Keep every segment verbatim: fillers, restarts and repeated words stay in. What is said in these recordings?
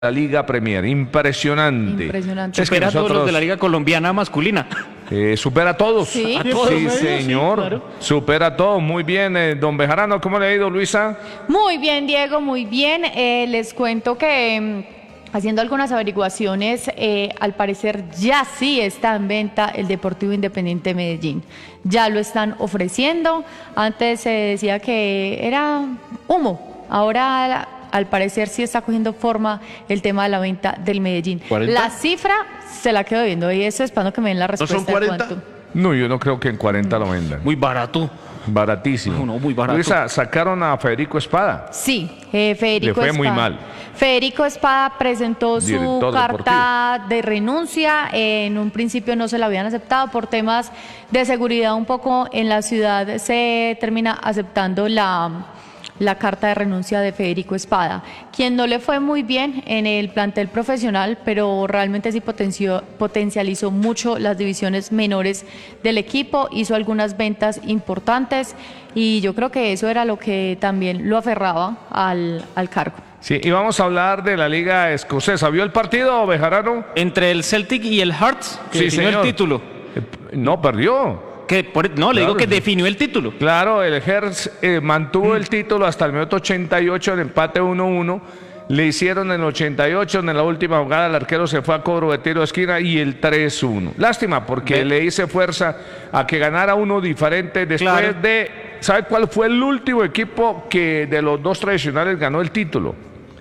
la Liga Premier, impresionante. Impresionante. Supera a todos los de la Liga Colombiana masculina. Eh, supera a todos. Sí, a todos, sí medio, señor. sí, claro. Supera a todos. Muy bien, eh, don Bejarano, ¿cómo le ha ido, Luisa? Muy bien, Diego, muy bien. Eh, les cuento que mm, haciendo algunas averiguaciones, eh, al parecer ya sí está en venta el Deportivo Independiente de Medellín. Ya lo están ofreciendo. Antes se decía que era humo. Ahora, al parecer, sí está cogiendo forma el tema de la venta del Medellín. ¿cuarenta? La cifra se la quedo viendo y eso esperando que me den la respuesta. ¿No son cuarenta? de cuánto. No, yo no creo que en cuarenta lo vendan. Muy barato. Baratísimo. No, no, muy barato. Luisa, sacaron a Federico Espada. Sí, eh, Federico Le fue Espada. muy mal. Federico Espada presentó su Director carta de renuncia. Eh, en un principio no se la habían aceptado por temas de seguridad un poco en la ciudad. Se termina aceptando la, la carta de renuncia de Federico Espada, quien no le fue muy bien en el plantel profesional, pero realmente sí potenció, potencializó mucho las divisiones menores del equipo, hizo algunas ventas importantes y yo creo que eso era lo que también lo aferraba al, al cargo. Sí, y vamos a hablar de la Liga Escocesa. ¿Vio el partido, Bejarano? Entre el Celtic y el Hearts, que Sí, definió señor. el título. Eh, no, perdió. Que por- no, le Claro, digo que sí. definió el título. Claro, el Hertz eh, mantuvo el título hasta el minuto ochenta y ocho, el empate uno uno. Le hicieron en el ochenta y ocho, en la última jugada el arquero se fue a cobro de tiro de esquina y el tres uno. Lástima, porque Ve. le hice fuerza a que ganara uno diferente después Claro. de... ¿Sabe cuál fue el último equipo que de los dos tradicionales ganó el título?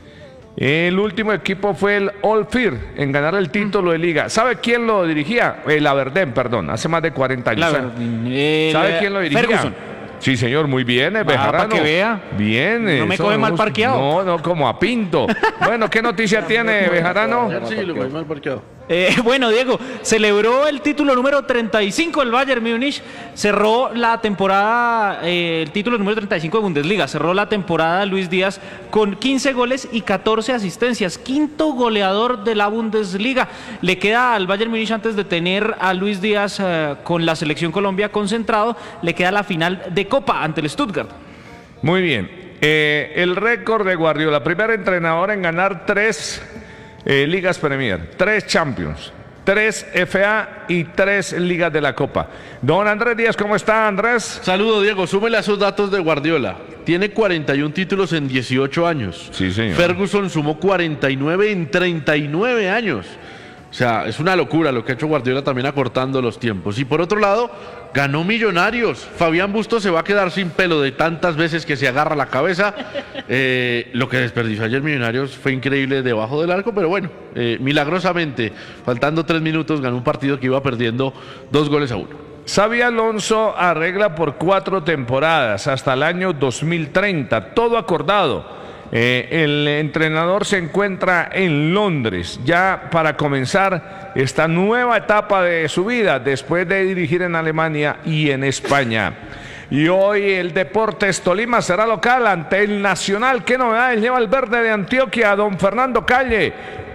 El último equipo fue el All Firm en ganar el título de liga. ¿Sabe quién lo dirigía? El Aberdeen, perdón, hace más de cuarenta años. La- el- ¿Sabe quién lo dirigía? Ferguson. Sí, señor, muy bien, eh, Ah, Bejarano. para que vea. Bien. No me eso coge mal nos- parqueado. No, no, como a Pinto. Bueno, ¿qué noticia tiene, Bejarano? Sí, lo cogí mal parqueado. Eh, bueno, Diego, celebró el título número treinta y cinco del Bayern Múnich, cerró la temporada, eh, el título número treinta y cinco de Bundesliga, cerró la temporada Luis Díaz con quince goles y catorce asistencias, quinto goleador de la Bundesliga. Le queda al Bayern Múnich, antes de tener a Luis Díaz eh, con la selección Colombia concentrado, le queda la final de Copa ante el Stuttgart. Muy bien. Eh, el récord de Guardiola, primer entrenador en ganar tres eh, ligas Premier, tres Champions, tres F A y tres ligas de la Copa. Don Andrés Díaz, ¿cómo está, Andrés? Saludo, Diego. Súmele a esos datos de Guardiola. Tiene cuarenta y un títulos en dieciocho años. Sí, señor. Ferguson sumó cuarenta y nueve en treinta y nueve años. O sea, es una locura lo que ha hecho Guardiola, también acortando los tiempos. Y por otro lado, ganó Millonarios. Fabián Bustos se va a quedar sin pelo de tantas veces que se agarra la cabeza. Eh, lo que desperdició ayer Millonarios fue increíble debajo del arco, pero bueno, eh, milagrosamente, faltando tres minutos, ganó un partido que iba perdiendo dos goles a uno. Xabi Alonso arregla por cuatro temporadas hasta el año dos mil treinta, todo acordado. Eh, el entrenador se encuentra en Londres ya para comenzar esta nueva etapa de su vida después de dirigir en Alemania y en España. Y hoy el Deportes Tolima será local ante el Nacional. ¿Qué novedades lleva el verde de Antioquia, don Fernando Calle?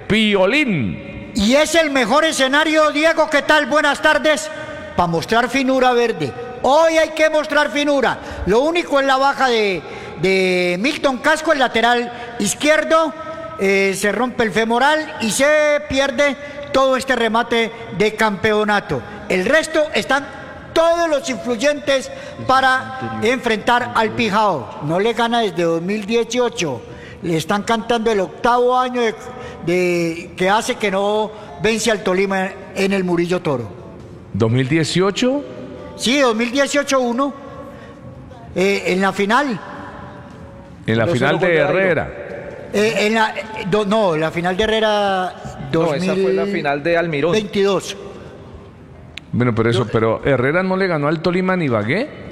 Piolín. Y es el mejor escenario, Diego, ¿qué tal? Buenas tardes. Para mostrar finura verde. Hoy hay que mostrar finura. Lo único es la baja de, de Milton Casco, el lateral izquierdo. Eh, se rompe el femoral y se pierde todo este remate de campeonato. El resto están todos los influyentes para enfrentar al Pijao. No le gana desde dos mil dieciocho. Le están cantando el octavo año de, de, que hace que no vence al Tolima en el Murillo Toro. ¿dos mil dieciocho? Sí, dos mil dieciocho uno, eh, en la final. En la Pero final solo de gol de Dairo. Herrera. Eh, en la, eh, do- no, la final de Herrera No, esa fue la final de Almirón. veintidós. Bueno, pero eso, pero Herrera no le ganó al Tolima ni Ibagué.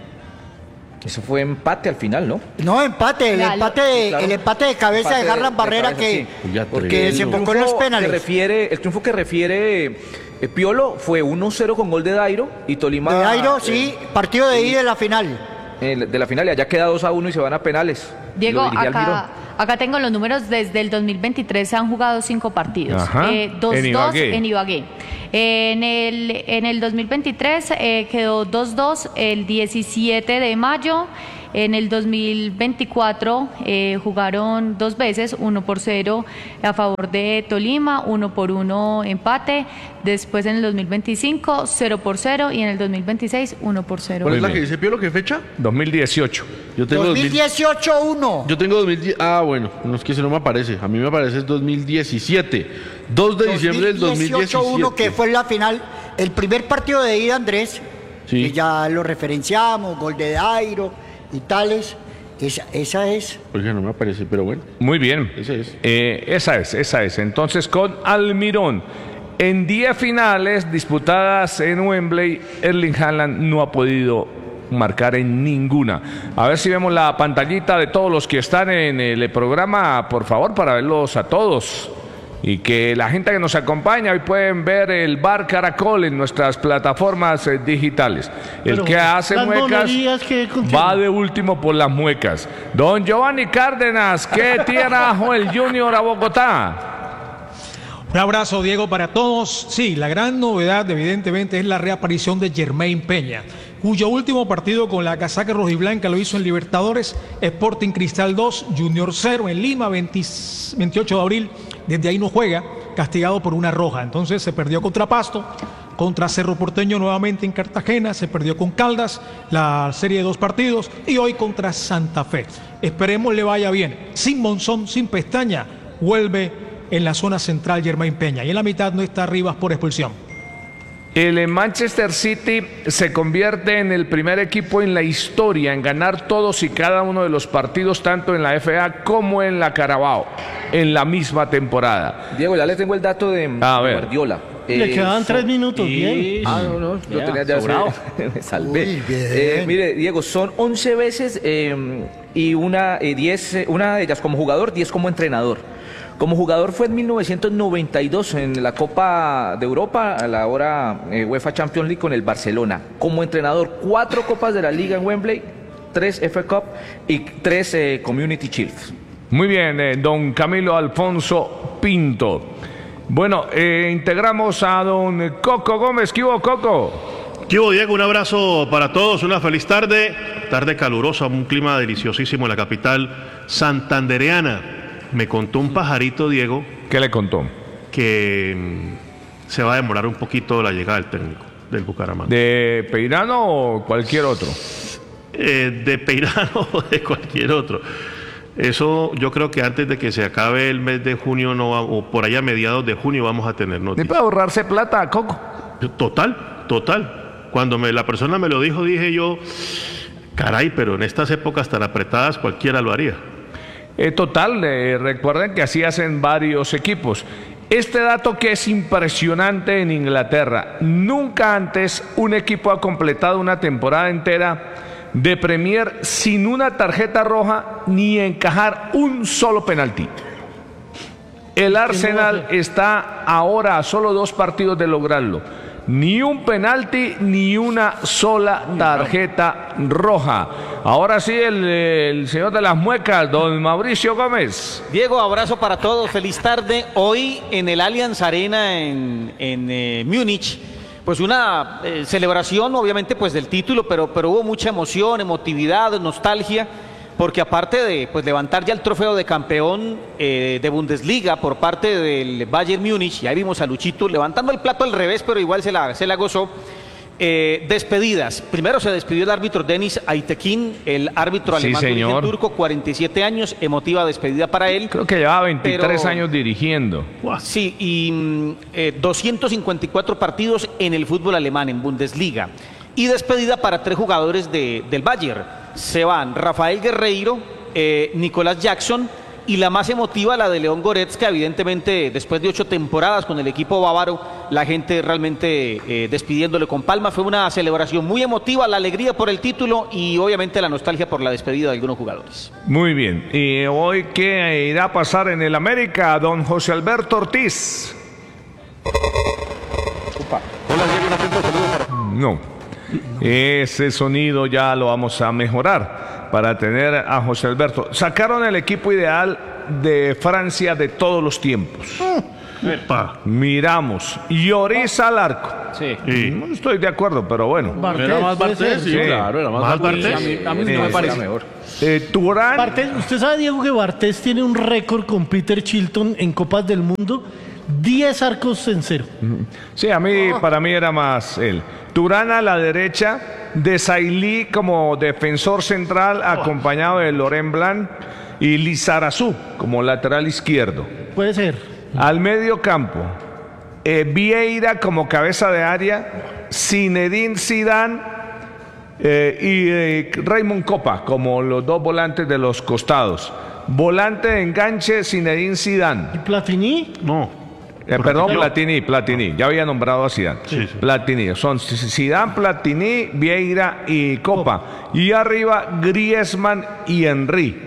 Eso fue empate al final, ¿no? No, empate, el Claro. empate de, Claro. el empate de cabeza Empate de Garland de Barrera cabeza, que, sí. Oiga, que tremendo. se enfocó en los que penales. refiere, el triunfo que refiere eh, Piolo fue uno cero con gol de Dairo y Tolima. De Dairo, eh, sí, partido de ida de la final. eh, de la final, y allá queda dos a uno y se van a penales. Diego, Lo dirigía Almirón. acá, acá tengo los números. Desde el dos mil veintitrés se han jugado cinco partidos. Ajá, Eh, dos en dos Ibagué. en Ibagué. En el, en el dos mil veintitrés eh, quedó dos dos el diecisiete de mayo. En el dos mil veinticuatro eh, jugaron dos veces, uno por cero a favor de Tolima, uno por uno empate. Después en el dos mil veinticinco, cero por cero y en el dos mil veintiséis, uno por cero. ¿Cuál es la bien. que dice Piolo? ¿Qué fecha? dos mil dieciocho. Yo tengo dos mil dieciocho uno. Yo tengo dos mil diez. Ah, bueno, no es que ese no me aparece. A mí me aparece es dos mil diecisiete. dos de diciembre del dos mil diecisiete. uno, que fue la final, el primer partido de ida, Andrés, Sí. que ya lo referenciamos, gol de Dairo y tales. Esa, esa es. Oiga, no me aparece, pero bueno. Muy bien. Ese es. Eh, esa es, esa es. Entonces con Almirón. En diez finales disputadas en Wembley, Erling Haaland no ha podido marcar en ninguna. A ver si vemos la pantallita de todos los que están en el programa, por favor, para verlos a todos. Y que la gente que nos acompaña hoy pueden ver el Bar Caracol en nuestras plataformas eh, digitales. El Pero que hace las muecas monerías que contienen. va de último por las muecas. Don Giovanni Cárdenas, ¿qué trajo el Junior a Bogotá? Un abrazo, Diego, para todos. Sí, la gran novedad, evidentemente, es la reaparición de Jermaine Peña, cuyo último partido con la casaca rojiblanca lo hizo en Libertadores, Sporting Cristal dos, Junior cero en Lima, veinte, veintiocho de abril. Desde ahí no juega, castigado por una roja. Entonces se perdió contra Pasto, contra Cerro Porteño nuevamente en Cartagena, se perdió con Caldas, la serie de dos partidos, y hoy contra Santa Fe. Esperemos le vaya bien. Sin Monzón, sin Pestaña, vuelve en la zona central Jermaine Peña, y en la mitad no está Rivas por expulsión. El Manchester City se convierte en el primer equipo en la historia en ganar todos y cada uno de los partidos, tanto en la F A como en la Carabao, en la misma temporada. Diego, ya les tengo el dato de A ver. Guardiola. Le Eh, quedaban son- tres minutos, y- bien. Ah, no, no, lo Ya, tenía ya sobrado. se- me salvé. Uy, bien. Eh, mire, Diego, son once veces eh, y una, eh, diez, eh, una de ellas como jugador, diez como entrenador. Como jugador fue en mil novecientos noventa y dos en la Copa de Europa, a la ahora eh, UEFA Champions League con el Barcelona. Como entrenador, cuatro Copas de la Liga en Wembley, tres F A Cup y tres eh, Community Shields. Muy bien, eh, don Camilo Alfonso Pinto. Bueno, eh, integramos a don Coco Gómez. ¿Qué hubo, Coco? ¿Qué hubo, Diego? Un abrazo para todos, una feliz tarde, tarde calurosa, un clima deliciosísimo en la capital santandereana. Me contó un pajarito, Diego, ¿Qué le contó? que mm, se va a demorar un poquito la llegada del técnico del Bucaramanga. ¿De Peirano o cualquier otro? Eh, de Peirano o de cualquier otro. Eso yo creo que antes de que se acabe el mes de junio no va- o por allá a mediados de junio vamos a tener ¿Le noticias. puede ahorrarse plata, Coco? Total, total. Cuando me, la persona me lo dijo, dije yo, caray, pero en estas épocas tan apretadas cualquiera lo haría. Eh, total, eh, recuerden que así hacen varios equipos. Este dato que es impresionante en Inglaterra, nunca antes un equipo ha completado una temporada entera de Premier sin una tarjeta roja ni encajar un solo penalti. El Arsenal está ahora a solo dos partidos de lograrlo. Ni un penalti ni una sola tarjeta roja. Ahora sí, el, el señor de las muecas, don Mauricio Gómez. Diego, abrazo para todos, feliz tarde. Hoy en el Allianz Arena en, en eh, Múnich, pues una eh, celebración obviamente pues del título, pero, pero hubo mucha emoción, emotividad, nostalgia, porque aparte de pues levantar ya el trofeo de campeón eh, de Bundesliga por parte del Bayern Múnich, ya vimos a Luchito levantando el plato al revés, pero igual se la, se la gozó. Eh, despedidas. Primero se despidió el árbitro Denis Aytekin, el árbitro Sí, alemán de origen señor. turco, cuarenta y siete años, emotiva despedida para él. Creo que llevaba veintitrés Pero- años dirigiendo. Sí, y mm, eh, doscientos cincuenta y cuatro partidos en el fútbol alemán, en Bundesliga. Y despedida para tres jugadores de, del Bayern. Se van Rafael Guerreiro, eh, Nicolás Jackson y la más emotiva, la de León Goretzka. Evidentemente, después de ocho temporadas con el equipo bávaro, la gente realmente eh, despidiéndole con palmas. Fue una celebración muy emotiva, la alegría por el título y obviamente la nostalgia por la despedida de algunos jugadores. Muy bien. ¿Y hoy qué irá a pasar en el América, don José Alberto Ortiz? No. Ese sonido ya lo vamos a mejorar para tener a José Alberto. Sacaron el equipo ideal de Francia de todos los tiempos. Epa. Miramos. Lloris al arco. Sí. Sí. No estoy de acuerdo, pero bueno. Bartés, Era más puede Bartés, ser. sí, Sí. claro, era más, ¿Más Bartés. Bartés? A mí, a mí no Eh, me parece mejor. Eh, Turán. Bartés, usted sabe, Diego, que Bartés tiene un récord con Peter Chilton en Copas del Mundo, diez arcos en cero. Sí, a mí, para mí era más él. Turán a la derecha, Desailly como defensor central, acompañado de Laurent Blanc, y Lizarazu como lateral izquierdo. Puede ser. Al medio campo, eh, Vieira como cabeza de área, Zinedine Zidane eh, y eh, Raymond Copa como los dos volantes de los costados. Volante de enganche, Zinedine Zidane. ¿Y Platini? No. Eh, perdón, Platini, Platini. Ya había nombrado a Zidane. Sí, sí. Platini. Son Zidane, Platini, Vieira y Copa. Y arriba, Griezmann y Henry.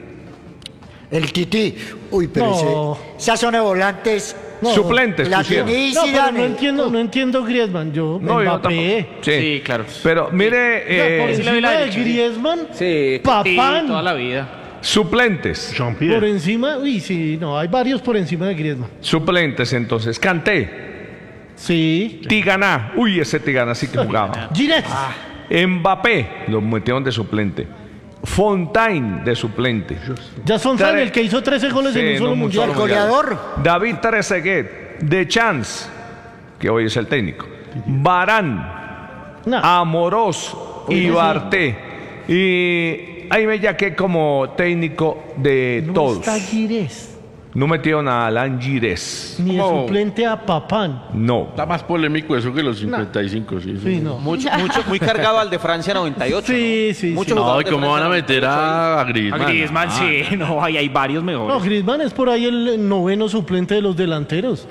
El Tití. Uy, pero No. ese- esa zona de volantes. No. Suplentes pusieron. Platini y No, pero Zidane. no entiendo, no entiendo Griezmann. Yo, No, yo Mbappé. tampoco. Sí. Sí, claro. Pero mire, eh, por sí le doy la encima de derecha, sí. Griezmann, Sí. Papán. Sí, toda la vida. suplentes. Por Jean-Pierre. encima, uy, sí, no, hay varios por encima de Griezmann. Suplentes, entonces. Kanté, Sí. Tiganá. Uy, ese Tiganá sí que jugaba. Giret. Mbappé, lo metieron de suplente. Fontaine, de suplente. Ya son Tre- el que hizo trece goles Sí, en un solo en un mundial. solo El goleador. David Trezeguet, De Chance, que hoy es el técnico. Barán, No. Amorós y Oye, sí. Barté. Y ahí me yaqué como técnico de No todos. está Gires, No metieron a Alain Girés. ni de No. suplente a Papán. No. Está más polémico eso que los cincuenta y cinco, sí. Sí, no. Mucho, mucho, muy cargado al de Francia noventa y ocho. Sí, sí, Mucho sí. No, jugador ¿y de cómo van a Francia meter a, a Griezmann? A Griezmann, Ah, sí. No, hay, hay varios No, mejores. Griezmann es por ahí el noveno suplente de los delanteros.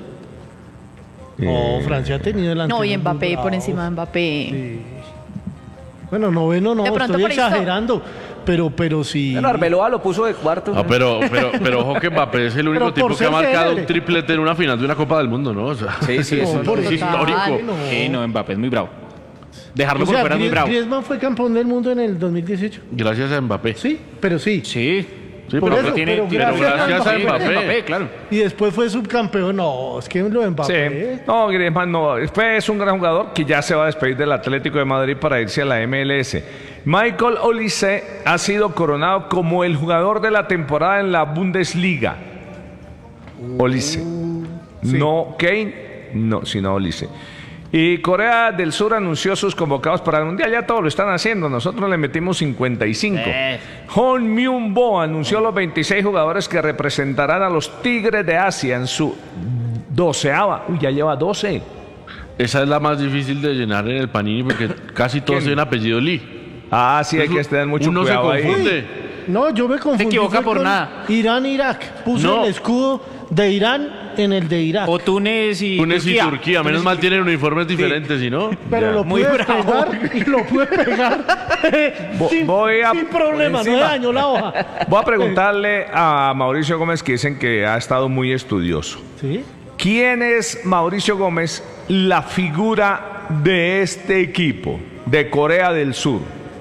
No, Francia ha tenido delanteros. No, y muy Mbappé por bravos. encima de Mbappé. Sí. Bueno, noveno no, De pronto estoy por eso- exagerando. Pero, pero sí. Bueno, Arbeloa lo puso de cuarto. Ah, pero, pero, pero ojo que Mbappé es el único Pero tipo por que ha ser marcado célebre. un triplete en una final de una Copa del Mundo, ¿no? O sea, Sí, sí, eso No, por es eso. histórico. No. Sí, no, Mbappé es muy bravo. Dejarlo O por sea, fuera es muy Gries- bravo. Griezmann fue campeón del mundo en el dos mil dieciocho. gracias a Mbappé. Sí, Sí, pero sí. Sí. Por pero eso, tiene, pero tiene- gracias a gracias a Mbappé. Mbappé. claro. Y después fue subcampeón. No, es que lo de Sí. Mbappé. No, Griezmann no. Fue- es un gran jugador que ya se va a despedir del Atlético de Madrid para irse a la M L S. Michael Olise ha sido coronado como el jugador de la temporada en la Bundesliga. Olise. No Kane, no, sino Olise. Y Corea del Sur anunció sus convocados para el Mundial. Ya todos lo están haciendo. Nosotros le metimos cincuenta y cinco. Eh. Hon Myung-bo anunció los veintiséis jugadores que representarán a los Tigres de Asia en su doceava. Uy, ya lleva doce. esa es la más difícil de llenar en el Panini porque casi todos ¿Quién? tienen apellido Lee. Ah, sí, hay que tener mucho Uno cuidado se ahí. confunde. No, yo me confundí. equivoca fue por con nada. Irán-Irak. Puse No. el escudo de Irán en el de Irak. O Túnez y Túnez y Turquía. Turquía, menos Túnez mal y- tienen uniformes diferentes, ¿y no? Pero Ya. lo Muy pude bravo. pegar y lo pude pegar Vo- sin, voy a- sin problema, por no encima. daño la hoja. Voy a preguntarle a Mauricio Gómez, que dicen que ha estado muy estudioso. ¿Sí? ¿Quién es Mauricio Gómez, la figura de este equipo de Corea del Sur?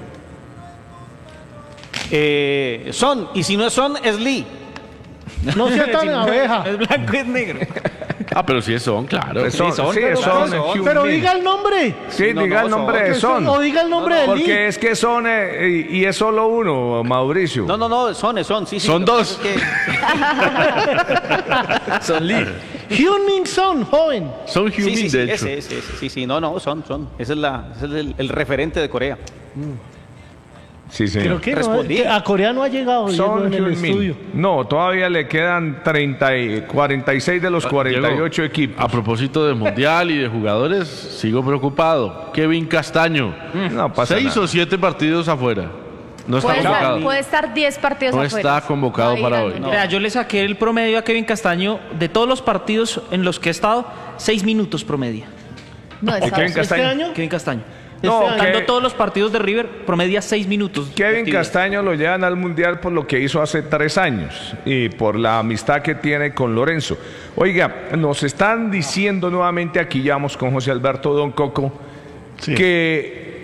Eh, son, y si no es son, es Lee. No sea tan abeja. Es blanco y es negro. Ah, pero sí son, claro. Pues son, son, sí, pero son, son, Hyun Pero Min. diga el nombre. Sí, No, diga no, el nombre son. de Son. O diga el nombre de Lee. Porque es que Son eh, y, y es solo uno, Mauricio. No, no, no, son, es son, sí, sí. Son Lo que dos. pasa es que- Son Lee. Hyun Min Son, joven. Son Sí, Hyun sí, Min, sí, de hecho. ese, ese, ese, sí, sí, no, no, son, son. Ese es, la, ese es el, el referente de Corea. Sí, señor. Creo que no, Respondí. que a Corea no ha llegado. Diego, Son en el Hyun Min. estudio. No, todavía le quedan treinta y, cuarenta y seis de los cuarenta y ocho Diego, equipos. A propósito de Mundial y de jugadores, sigo preocupado. Kevin Castaño. No pasa Seis nada. o siete partidos afuera. No está Puede estar, convocado. puede estar diez partidos No afuera. está convocado Va a ir para al hoy. Mundial. Vea, yo le saqué el promedio a Kevin Castaño de todos los partidos en los que he estado, seis minutos promedia. No, ¿De está- Kevin ¿Este Castaño? año? Kevin Castaño. No, Este año. Contando que- todos los partidos de River, promedia seis minutos. de Kevin actividad. Castaño lo llevan al Mundial por lo que hizo hace tres años y por la amistad que tiene con Lorenzo. Oiga, nos están diciendo nuevamente, aquí ya vamos con José Alberto Don Coco, Sí. que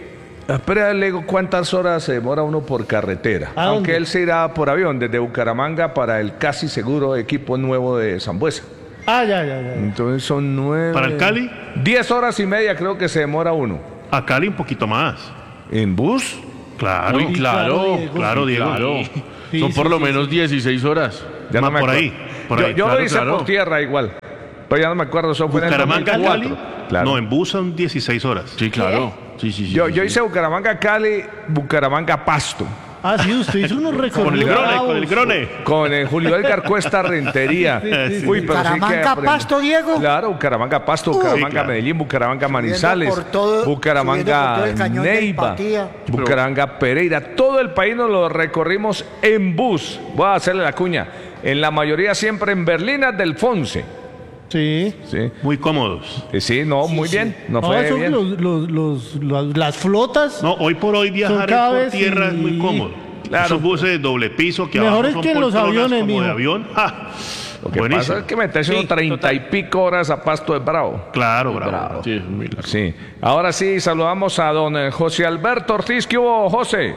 Espera, le digo cuántas horas se demora uno por carretera. ¿A Aunque dónde? él se irá por avión desde Bucaramanga para el casi seguro equipo nuevo de Sambuesa. Ah, ya, ya, ya. Entonces son nueve. ¿Para el Cali? Diez horas y media creo que se demora uno. A Cali un poquito más. ¿En bus? Claro, Uy, claro, claro, Diego. claro. Sí, Son sí, por lo sí, menos dieciséis horas. Ya no Más me por acuerdo. ahí, por yo ahí, yo claro, lo hice claro. por tierra igual. Pero ya no me acuerdo, eso fue en el Bucaramanga, dos mil Cali. cuatro. Claro. No, en bus son dieciséis horas. Sí, claro. Sí, sí, sí. Yo, sí, yo sí. hice Bucaramanga, Cali, Bucaramanga, Pasto. Ah, sí, usted hizo unos récords. Con el grone, bravos. con el grone. Con el Julio Edgar Cuesta Rentería. sí, Uy, pero sí que Bucaramanga, aprendí. Pasto, Diego. Claro, Bucaramanga, Pasto, Bucaramanga, claro. Medellín, Bucaramanga, Manizales, por todo- subiendo por Bucaramanga, todo el cañón de Neiva, Empatía. Bucaramanga, Pereira. Todo el país nos lo recorrimos en bus. Voy a hacerle la cuña. En la mayoría siempre en Berlina del Fonse. Sí. Sí, Muy cómodos. Eh, sí no, muy bien. No No, fue eso, bien. los, los, los- los- las flotas. No, hoy por hoy viajar cada por vez tierra es muy sí. cómodo. Claro. Esos buses de doble piso que Mejor abajo es son que en los poltronas aviones, como de mijo. avión. ¡Ah! Lo que Buenísimo. pasa es que meterse unos treinta y pico horas a Pasto es bravo. Claro, bravo. Sí, es muy largo. Sí. Ahora sí, saludamos a don eh, José Alberto Ortiz. ¿Qué hubo, José?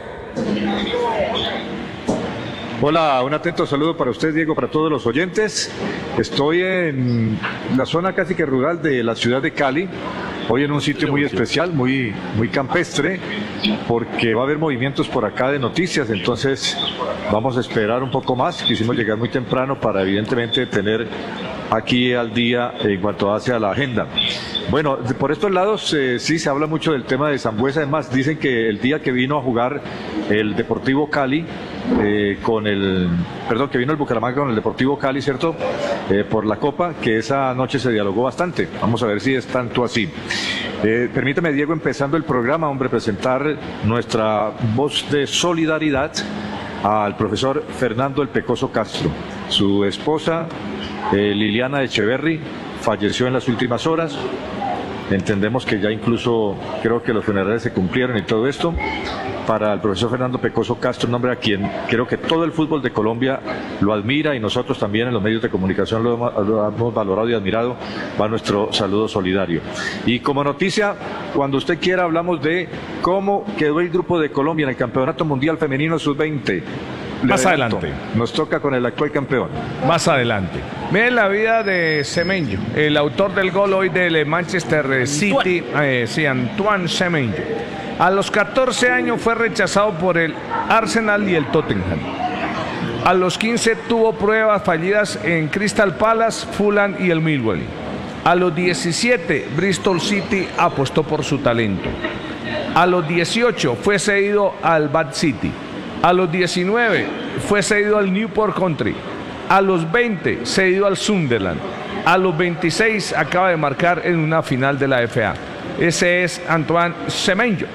Hola, un atento saludo para usted, Diego, para todos los oyentes. Estoy en la zona casi que rural de la ciudad de Cali, hoy en un sitio muy especial, muy, muy campestre, porque va a haber movimientos por acá de noticias, entonces vamos a esperar un poco más. Quisimos llegar muy temprano para evidentemente tener aquí al día en cuanto hace a la agenda. Bueno, de- por estos lados eh, sí se habla mucho del tema de Sambuesa. Además, dicen que el día que vino a jugar el Deportivo Cali eh, con el, perdón, que vino el Bucaramanga con el Deportivo Cali, ¿cierto? Eh, por la Copa, que esa noche se dialogó bastante. Vamos a ver si es tanto así. Eh, permítame, Diego, empezando el programa, hombre, presentar nuestra voz de solidaridad al profesor Fernando El Pecoso Castro. Su esposa, eh, Liliana Echeverry, falleció en las últimas horas. Entendemos que ya incluso creo que los funerales se cumplieron y todo esto. Para el profesor Fernando Pecoso Castro, un hombre a quien creo que todo el fútbol de Colombia lo admira y nosotros también en los medios de comunicación lo hemos, lo hemos valorado y admirado, va nuestro saludo solidario. Y como noticia, cuando usted quiera hablamos de cómo quedó el grupo de Colombia en el Campeonato Mundial Femenino sub veinte. Le Más adelanto, adelante. nos toca con el actual campeón. Más adelante. Miren la vida de Semenyo, el autor del gol hoy del Manchester City, eh, sí, Antoine Semenyo. A los catorce años fue rechazado por el Arsenal y el Tottenham. A los quince tuvo pruebas fallidas en Crystal Palace, Fulham y el Millwall. A los diecisiete, Bristol City apostó por su talento. A los dieciocho fue cedido al Bath City. A los diecinueve fue cedido al Newport Country. A los veinte cedido al Sunderland. A los veintiséis acaba de marcar en una final de la F A. Ese es Antoine Semenyo.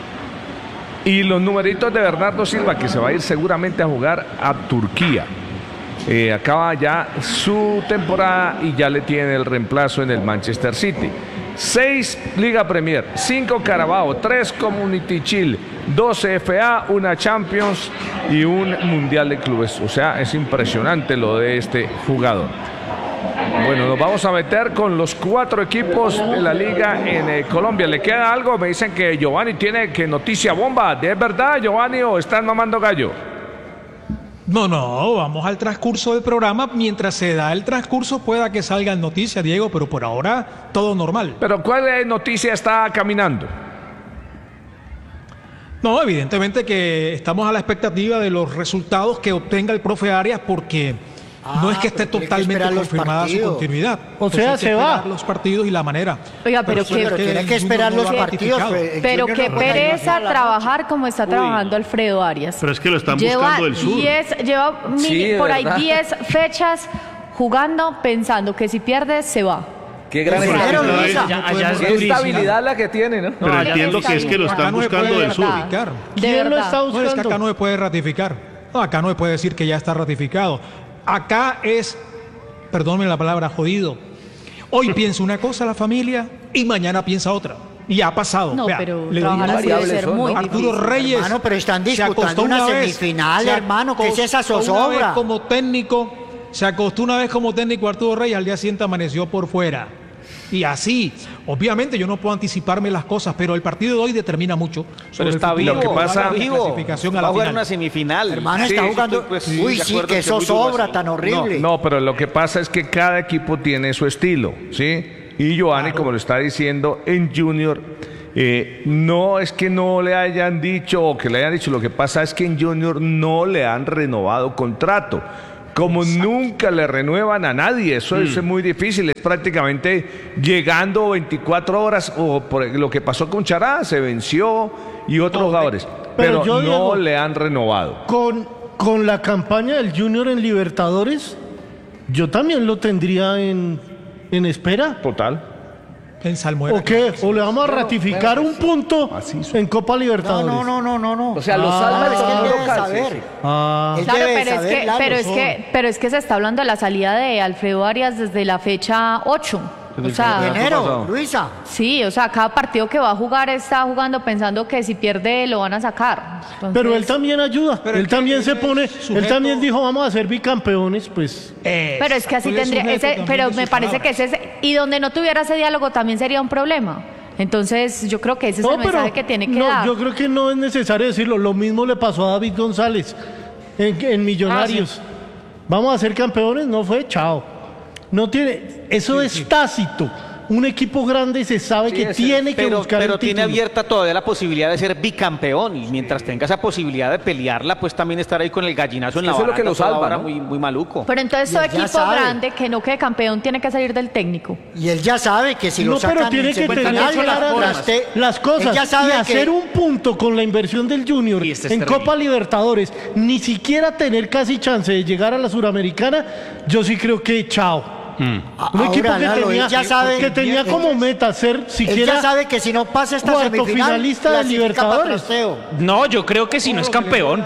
Y los numeritos de Bernardo Silva, que se va a ir seguramente a jugar a Turquía. Eh, acaba ya su temporada y ya le tiene el reemplazo en el Manchester City. Seis Liga Premier, cinco Carabao, tres Community Shield, doce F A, una Champions y un Mundial de Clubes. O sea, es impresionante lo de este jugador. Bueno, nos vamos a meter con los cuatro equipos de la liga en eh, Colombia. ¿Le queda algo? Me dicen que Giovanni tiene que noticia bomba. ¿Es verdad, Giovanni, o están mamando gallo? No, no, vamos al transcurso del programa. Mientras se da el transcurso, pueda que salgan noticias, Diego, pero por ahora todo normal. Pero ¿cuál eh, noticia está caminando? No, evidentemente que estamos a la expectativa de los resultados que obtenga el profe Arias, porque Ah, no es que esté pero tiene que totalmente esperar los confirmada su partidos. continuidad. O Entonces sea, hay que se va. esperar los partidos y la manera. Oiga, pero eso qué- es Pero tiene que el esperar Junior los no lo ha partidos. ratificado. pues, el Pero Junior qué no puede pereza ir a la- trabajar como está trabajando Alfredo Arias. Pero es que lo están Lleva buscando del sur. diez lleva mil- Sí, de por ahí verdad. diez fechas jugando pensando que si pierde se va. Qué gran Pero, estabilidad. Luisa, Allá- allá es Qué durísimo. estabilidad la que tiene, ¿no? Pero No, entiendo está que es que lo bien. están Acá no se buscando puede del sur. ratificar. De ¿Quién lo verdad. está No, es que buscando? acá no se puede ratificar. No, acá no se puede decir que ya está ratificado. Acá es, perdónenme la palabra, jodido. Hoy piensa una cosa la familia y mañana piensa otra. Y ha pasado. No, Vea, pero le trabajar digo, así debe variables ser son, muy ¿no? Arturo difícil. Reyes. Hermano, pero están se disputando acostó una vez, semifinal, se hermano. ¿Qué es esa acostó una vez zozobra? como técnico, se acostó una vez como técnico Arturo Reyes, al día siguiente amaneció por fuera. Y así, obviamente yo no puedo anticiparme las cosas, pero el partido de hoy determina mucho. Pero está el vivo, Lo que pasa- está vivo. clasificación a Va la a jugar final. una semifinal. Hermano, Sí, está sí, jugando. estoy, pues, Uy, de sí, acuerdo que en eso muy duro sobra así. tan horrible. No, pero lo que pasa es que cada equipo tiene su estilo, ¿sí? Y Giovanni, como lo está diciendo, en Junior, eh, no es que no le hayan dicho o que le hayan dicho, lo que pasa es que en Junior no le han renovado contrato. Como nunca le renuevan a nadie, eso es muy difícil, es prácticamente llegando veinticuatro horas, o por lo que pasó con Chará, se venció y otros jugadores, pero pero, yo, no Diego, le han renovado. Con, con la campaña del Junior en Libertadores, yo también lo tendría en, en espera. Total. En Salmuera. ¿O qué? ¿O le vamos a ratificar un punto en Copa No, Libertadores? no, no, no, no, no. O sea, los Ah, salva el Es que él torneo debe local. saber. sí, sí. Ah, Él Claro, debe pero es, saber, que, Lalo, pero, es son. que, pero es que se está hablando de la salida de Alfredo Arias desde la fecha ocho. O De sea, enero, Luisa. sí, o sea, cada partido que va a jugar está jugando pensando que si pierde lo van a sacar. Entonces, pero él también ayuda. Pero él es que también él se es pone. Él sujeto- también dijo, vamos a ser bicampeones, pues. Pero es que así Él es tendría, sujeto ese, también pero de me sus parece que palabras. ese, y donde no tuviera ese diálogo también sería un problema. Entonces yo creo que ese es el mensaje que tiene que no, dar. yo creo que no es necesario decirlo. Lo mismo le pasó a David González en, en Millonarios. Vamos a ser campeones, no fue, chao. No tiene, eso es tácito. Un equipo grande se sabe Sí, que ese- tiene que Pero, buscar pero el tiene título. abierta todavía la posibilidad de ser bicampeón y mientras tenga esa posibilidad de pelearla, pues también estar ahí con el gallinazo en la Eso es lo que baranda lo toda salva, hora, ¿no? muy, muy maluco. Pero entonces Y todo él ya equipo sabe. grande que no quede campeón tiene que salir del técnico. Y él ya sabe que si No, lo sacan pero tiene en que tener semifinal, claras las, traste- las cosas él ya sabe y que- hacer un punto con la inversión del Junior Y este es en terrible. Copa Libertadores, ni siquiera tener casi chance de llegar a la Suramericana, yo sí creo que chao. A- Un ahora, equipo que Lalo, tenía, él ya sabe, que tenía como meta ser él siquiera ya sabe que si no pasa esta cuarto semifinal, finalista de clasifica para Libertadores. trasteo. No, yo creo que si no es campeón,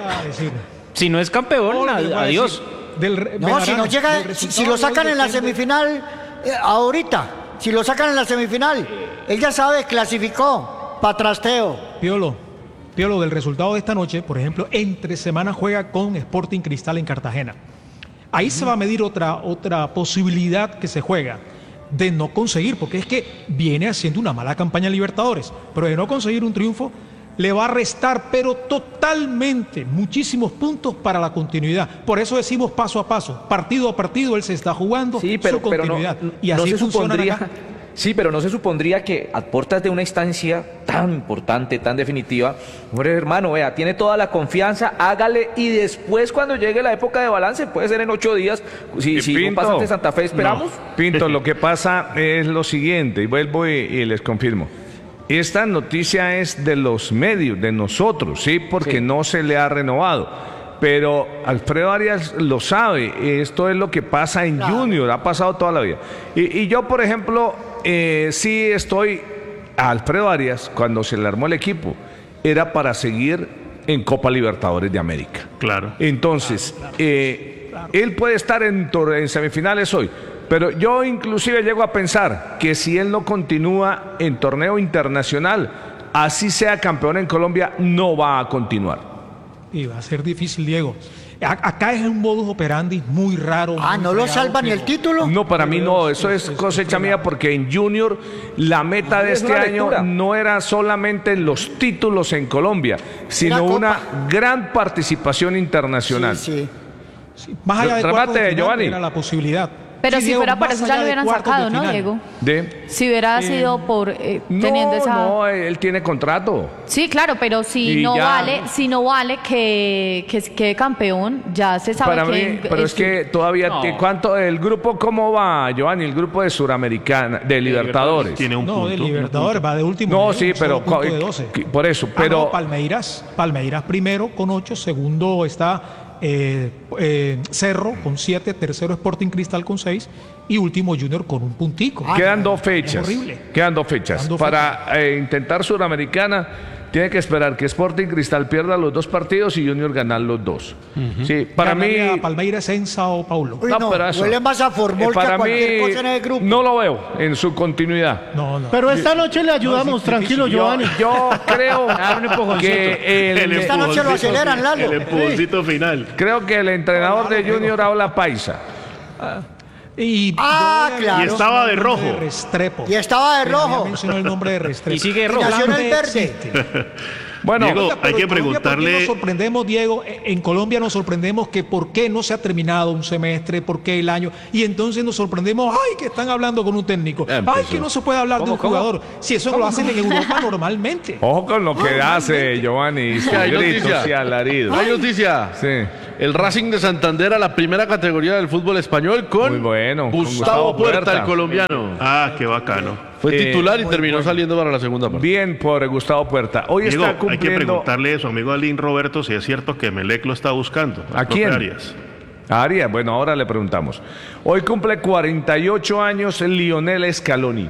Si no es campeón, Todo lo que le voy a adiós. decir del re- No, Belarán, si no llega, del si, resultado si lo de hoy sacan en la depende- semifinal, eh, ahorita, si lo sacan en la semifinal, él ya sabe, clasificó para trasteo. Piolo, Piolo, del resultado de esta noche, por ejemplo, entre semana juega con Sporting Cristal en Cartagena. Ahí se va a medir otra, otra posibilidad que se juega de no conseguir, porque es que viene haciendo una mala campaña en Libertadores, pero de no conseguir un triunfo le va a restar, pero totalmente, muchísimos puntos para la continuidad. Por eso decimos paso a paso, partido a partido, él se está jugando Sí, pero, su pero no, continuidad. y no así se funciona supondría. acá. Sí, pero no se supondría que a puertas de una instancia tan importante, tan definitiva, hombre, hermano, vea, tiene toda la confianza, hágale y después cuando llegue la época de balance, puede ser en ocho días, si, si no Pinto, pasa ante Santa Fe, esperamos. no. Pinto, lo que pasa es lo siguiente, y vuelvo y, y les confirmo. Esta noticia es de los medios, de nosotros, ¿sí? Porque Sí. no se le ha renovado. Pero Alfredo Arias lo sabe, esto es lo que pasa en Junior, ha pasado toda la vida. Y, y yo, por ejemplo, eh, sí estoy a Alfredo Arias, cuando se le armó el equipo, era para seguir en Copa Libertadores de América. Claro. Entonces, eh, él puede estar en, tor- en semifinales hoy, pero yo inclusive llego a pensar que si él no continúa en torneo internacional, así sea campeón en Colombia, no va a continuar. Y va a ser difícil, Diego. A- acá es un modus operandi muy raro. Ah, muy ¿no lo fregado, salva ni el Diego. título? No, para mí no, eso es cosecha mía porque en Junior la meta de Es este una año lectura. no era solamente los títulos en Colombia, sino Copa. una gran participación internacional. Sí, sí. Más allá de Remate, cuartos de final, Giovanni. era la posibilidad. Pero Sí, si Diego, fuera por más eso ya allá lo de hubieran cuartos de sacado, ¿no, final. Diego? ¿De? Si hubiera sido por eh, teniendo No, esa... no, él tiene contrato. Sí, claro, pero si Y no ya. vale, si no vale que, que quede campeón, ya se sabe Para mí, quién pero es que todavía, No. te- ¿cuánto, el grupo cómo va, Giovanni? El grupo de Suramericana, de Libertadores. Tiene un No, punto. de Libertadores, va de último. No, Diego, sí, un solo pero punto co- de doce. que- por eso, Ah, pero no, Palmeiras, Palmeiras primero con ocho, segundo está eh, eh, Cerro con siete, tercero Sporting Cristal con seis y último Junior con un puntico. quedan dos Es fechas. horrible. Quedan dos fechas. Quedan dos Para eh, intentar Suramericana, tiene que esperar que Sporting Cristal pierda los dos partidos y Junior ganar los dos. Sí, para mí. Ganaría Palmeiras en Sao Paulo. Uy, no, pero eso- huele más a formol eh, que para a cualquier mí, cosa en el grupo. no lo veo en su continuidad. No, no. Pero esta noche le ayudamos, tranquilo, Yo, Giovanni. yo creo Dar un empujoncito. que el, El Esta noche lo empujoncito aceleran, fi- Lalo. El empujoncito final. creo que el entrenador de Junior habla paisa. Y, Ah, yo voy a- claro. Y estaba de el nombre rojo. de Restrepo. Y estaba de Pero ya rojo. mencionó el nombre de Restrepo. Y sigue de Y rojo. nació en el Grande verde. existe. Bueno, Diego, Oiga, hay pero que en Colombia, ¿por qué preguntarle- nos sorprendemos, Diego? En Colombia nos sorprendemos que por qué no se ha terminado un semestre, por qué el año. Y entonces nos sorprendemos, ay, que están hablando con un técnico. Ya empezó. Ay, que no se puede hablar de ¿Cómo, un cómo? jugador. Si eso lo hacen en Europa normalmente. ojo con lo que hace Giovanni, sus Que hay gritos noticia. y alaridos. Hay noticia. Sí. El Racing de Santander a la primera categoría del fútbol español con Muy bueno, con Gustavo, Gustavo Puerta, Puerta. el colombiano. Ah, qué bacano. Fue Eh, titular y terminó saliendo para la segunda parte. Bien por Gustavo Puerta. Hoy Diego, está hay que cumpliendo... preguntarle a su amigo Alín Roberto si es cierto que Melec lo está buscando. ¿A al profe quién? Arias. A Arias, bueno, ahora le preguntamos. Hoy cumple cuarenta y ocho años el Lionel Scaloni.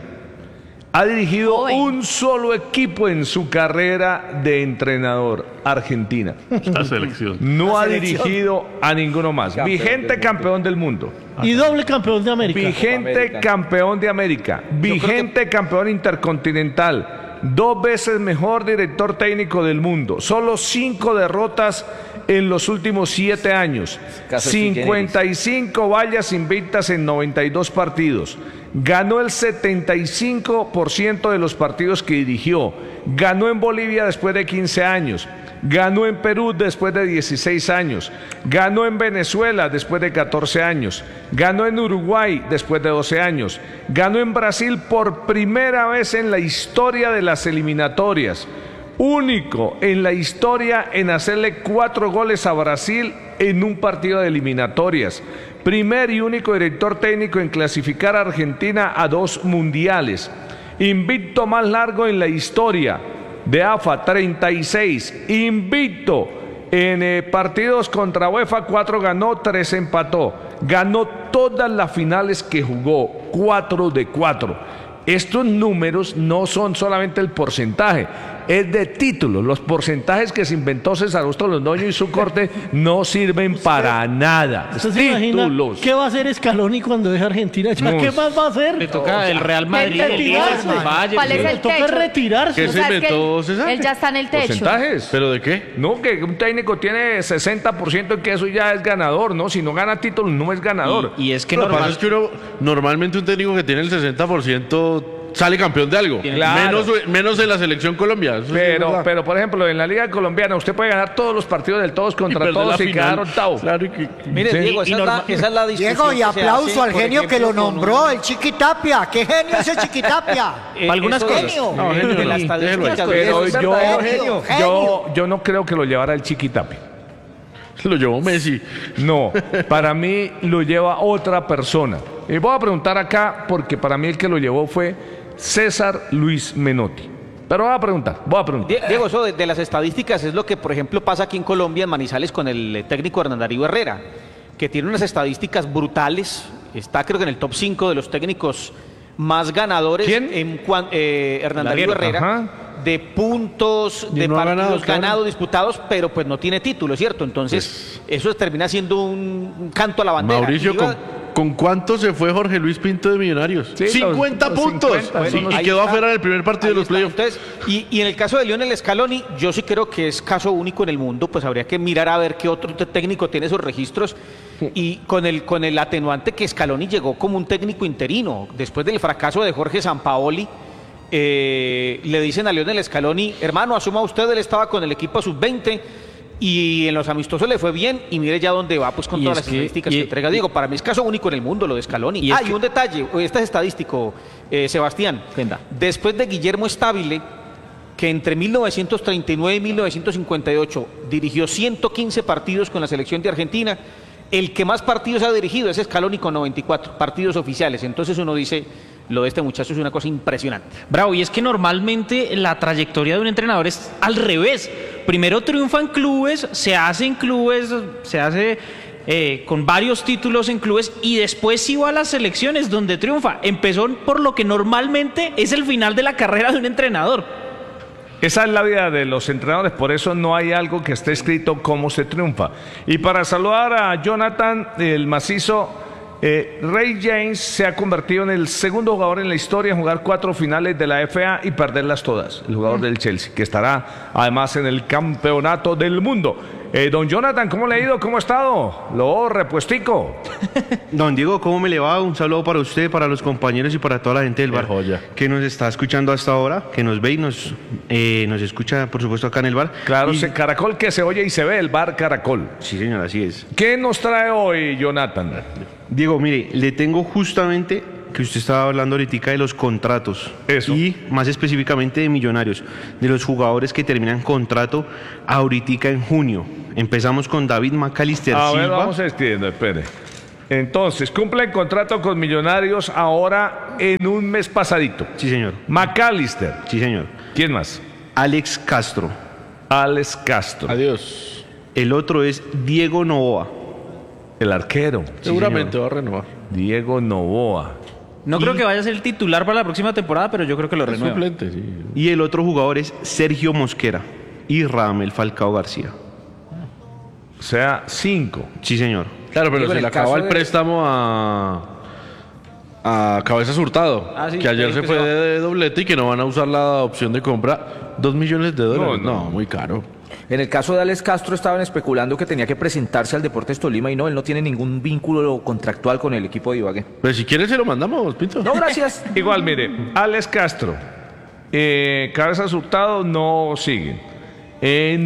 Ha dirigido Joven. un solo equipo en su carrera de entrenador, Argentina. La selección. No ha dirigido a ninguno más. Vigente campeón del mundo. Y doble campeón de América. Vigente campeón de América. Vigente campeón intercontinental. Dos veces mejor director técnico del mundo. Solo cinco derrotas en los últimos siete años. Caso sui generis. cincuenta y cinco vallas invictas en noventa y dos partidos. Ganó el setenta y cinco por ciento de los partidos que dirigió. Ganó en Bolivia después de quince años. Ganó en Perú después de dieciséis años. Ganó en Venezuela después de catorce años. Ganó en Uruguay después de doce años. Ganó en Brasil por primera vez en la historia de las eliminatorias. Único en la historia en hacerle cuatro goles a Brasil en un partido de eliminatorias. Primer y único director técnico en clasificar a Argentina a dos mundiales. Invicto más largo en la historia de A F A, treinta y seis. Invicto en eh, partidos contra UEFA, cuatro ganó, tres empató. Ganó todas las finales que jugó, cuatro de cuatro. Estos números no son solamente el porcentaje, es de títulos. Los porcentajes que se inventó César Augusto Londoño y su corte no sirven para nada. ¿Usted se imagina Títulos. qué va a hacer Scaloni cuando deje Argentina? ¿Ya No. ¿Qué más va a hacer? Le toca el Real Madrid, el retirarse. Liverpool, el Bayern. ¿Cuál es Le el toca techo? retirarse. ¿Qué O se sea, es que inventó, él, César? él ya está en el techo. ¿Porcentajes? ¿Pero de qué? No, que un técnico tiene sesenta por ciento y que eso ya es ganador, ¿no? Si no gana títulos, no es ganador. Y, y es que Lo que pasa normal, es que uno, normalmente un técnico que tiene el sesenta por ciento sale campeón de algo. Claro. Menos, menos en la selección Colombia. Eso sí es Pero, verdad. pero, por ejemplo, en la Liga Colombiana usted puede ganar todos los partidos del todos Y contra perder todos la y final. quedar octavo. Claro y que- Mire, Sí, Diego, y esa es, la, norma- esa es la discusión. Diego, y que se aplauso hace, al por genio que ejemplo, lo con nombró, un- el Chiquitapia. ¿Qué genio es el Chiquitapia? Eh, algunas eso de- cosas. No, genio de no, las déjelo ahí. estadísticas, Pero eso es yo, verdadero genio, yo, genio. yo no creo que lo llevara el Chiquitapi. Se lo llevó Messi. No, para mí lo lleva otra persona. Y voy a preguntar acá porque para mí el que lo llevó fue César Luis Menotti. Pero voy a preguntar, voy a preguntar. Die- Diego, eso de, de las estadísticas es lo que, por ejemplo, pasa aquí en Colombia, en Manizales, con el eh, técnico Hernán Darío Herrera, que tiene unas estadísticas brutales. Está, creo que en el top cinco de los técnicos más ganadores. ¿Quién? En cuan- eh, Hernán Darío Darío, Herrera. ajá. De puntos, Y de no ha partidos ganado, claro. ganados, disputados, pero pues no tiene título, ¿cierto? Entonces, eso termina siendo un, un canto a la bandera. Mauricio, Iba- ¿con, ¿con cuánto se fue Jorge Luis Pinto de Millonarios? Sí, los- cincuenta los puntos. cincuenta, Sí, son los- y ahí quedó está. afuera en el primer partido Ahí de los está. playoffs. Entonces, y, y en el caso de Lionel Scaloni, yo sí creo que es caso único en el mundo, pues habría que mirar a ver qué otro te- técnico tiene esos registros. Y con el, con el atenuante que Scaloni llegó como un técnico interino, después del fracaso de Jorge Sampaoli, eh, le dicen a Lionel Scaloni, hermano, asuma usted, él estaba con el equipo sub veinte y en los amistosos le fue bien y mire ya dónde va, pues con Y todas es las que- estadísticas y- que entrega. Digo, para mí es caso único en el mundo lo de Scaloni. Y es Ah, y que- un detalle, este es estadístico, eh, Sebastián. Cuenta. Después de Guillermo Stabile, que entre mil novecientos treinta y nueve y mil novecientos cincuenta y ocho dirigió ciento quince partidos con la selección de Argentina, el que más partidos ha dirigido es Scaloni con noventa y cuatro partidos oficiales. Entonces uno dice, lo de este muchacho es una cosa impresionante. Bravo, y es que normalmente la trayectoria de un entrenador es al revés. Primero triunfa en clubes, se hace en clubes, se hace eh, con varios títulos en clubes y después sí va a las selecciones donde triunfa. Empezó por lo que normalmente es el final de la carrera de un entrenador. Esa es la vida de los entrenadores, por eso no hay algo que esté escrito cómo se triunfa. Y para saludar a Jonathan, el macizo, eh, Ray James se ha convertido en el segundo jugador en la historia en jugar cuatro finales de la F A y perderlas todas. El jugador del Chelsea, que estará además en el campeonato del mundo. Eh, don Jonathan, ¿cómo le ha ido? ¿Cómo ha estado? Lo repuestico. Don Diego, ¿cómo me le va? Un saludo para usted, para los compañeros y para toda la gente del Qué bar joya. que nos está escuchando hasta ahora, que nos ve y nos, eh, nos escucha, por supuesto, acá en el bar. Claro, Y- se- Caracol que se oye y se ve, el bar Caracol. Sí, señor, así es. ¿Qué nos trae hoy, Jonathan? Diego, mire, le tengo justamente que usted estaba hablando ahorita de los contratos. Eso. Y más específicamente de Millonarios, de los jugadores que terminan contrato ahorita en junio. Empezamos con David McAllister A ver, Silva. vamos extiendo, espere. Entonces, cumple el contrato con Millonarios ahora en un mes pasadito. Sí, señor. McAllister. Sí, señor. ¿Quién más? Alex Castro. Alex Castro. Adiós. El otro es Diego Novoa. El arquero. Seguramente va a renovar. Diego Novoa. No creo que vaya a ser el titular para la próxima temporada, pero yo creo que lo Es renueva. suplente, sí. Y el otro jugador es Sergio Mosquera y Radamel Falcao García. O sea, cinco. Sí, señor. Claro, pero Digo, se en le el caso acaba el de- préstamo a, a Cabezas Hurtado, Ah, sí, que ayer creo se que fue se va. de doblete y que no van a usar la opción de compra. Dos millones de dólares. No, No, no. muy caro. En el caso de Alex Castro estaban especulando que tenía que presentarse al Deportes Tolima y no, él no tiene ningún vínculo contractual con el equipo de Ibagué. Pero si quieres se lo mandamos, Pinto. No, gracias. Igual, mire, Alex Castro, eh, Cabezas Hurtado no siguen. Eh,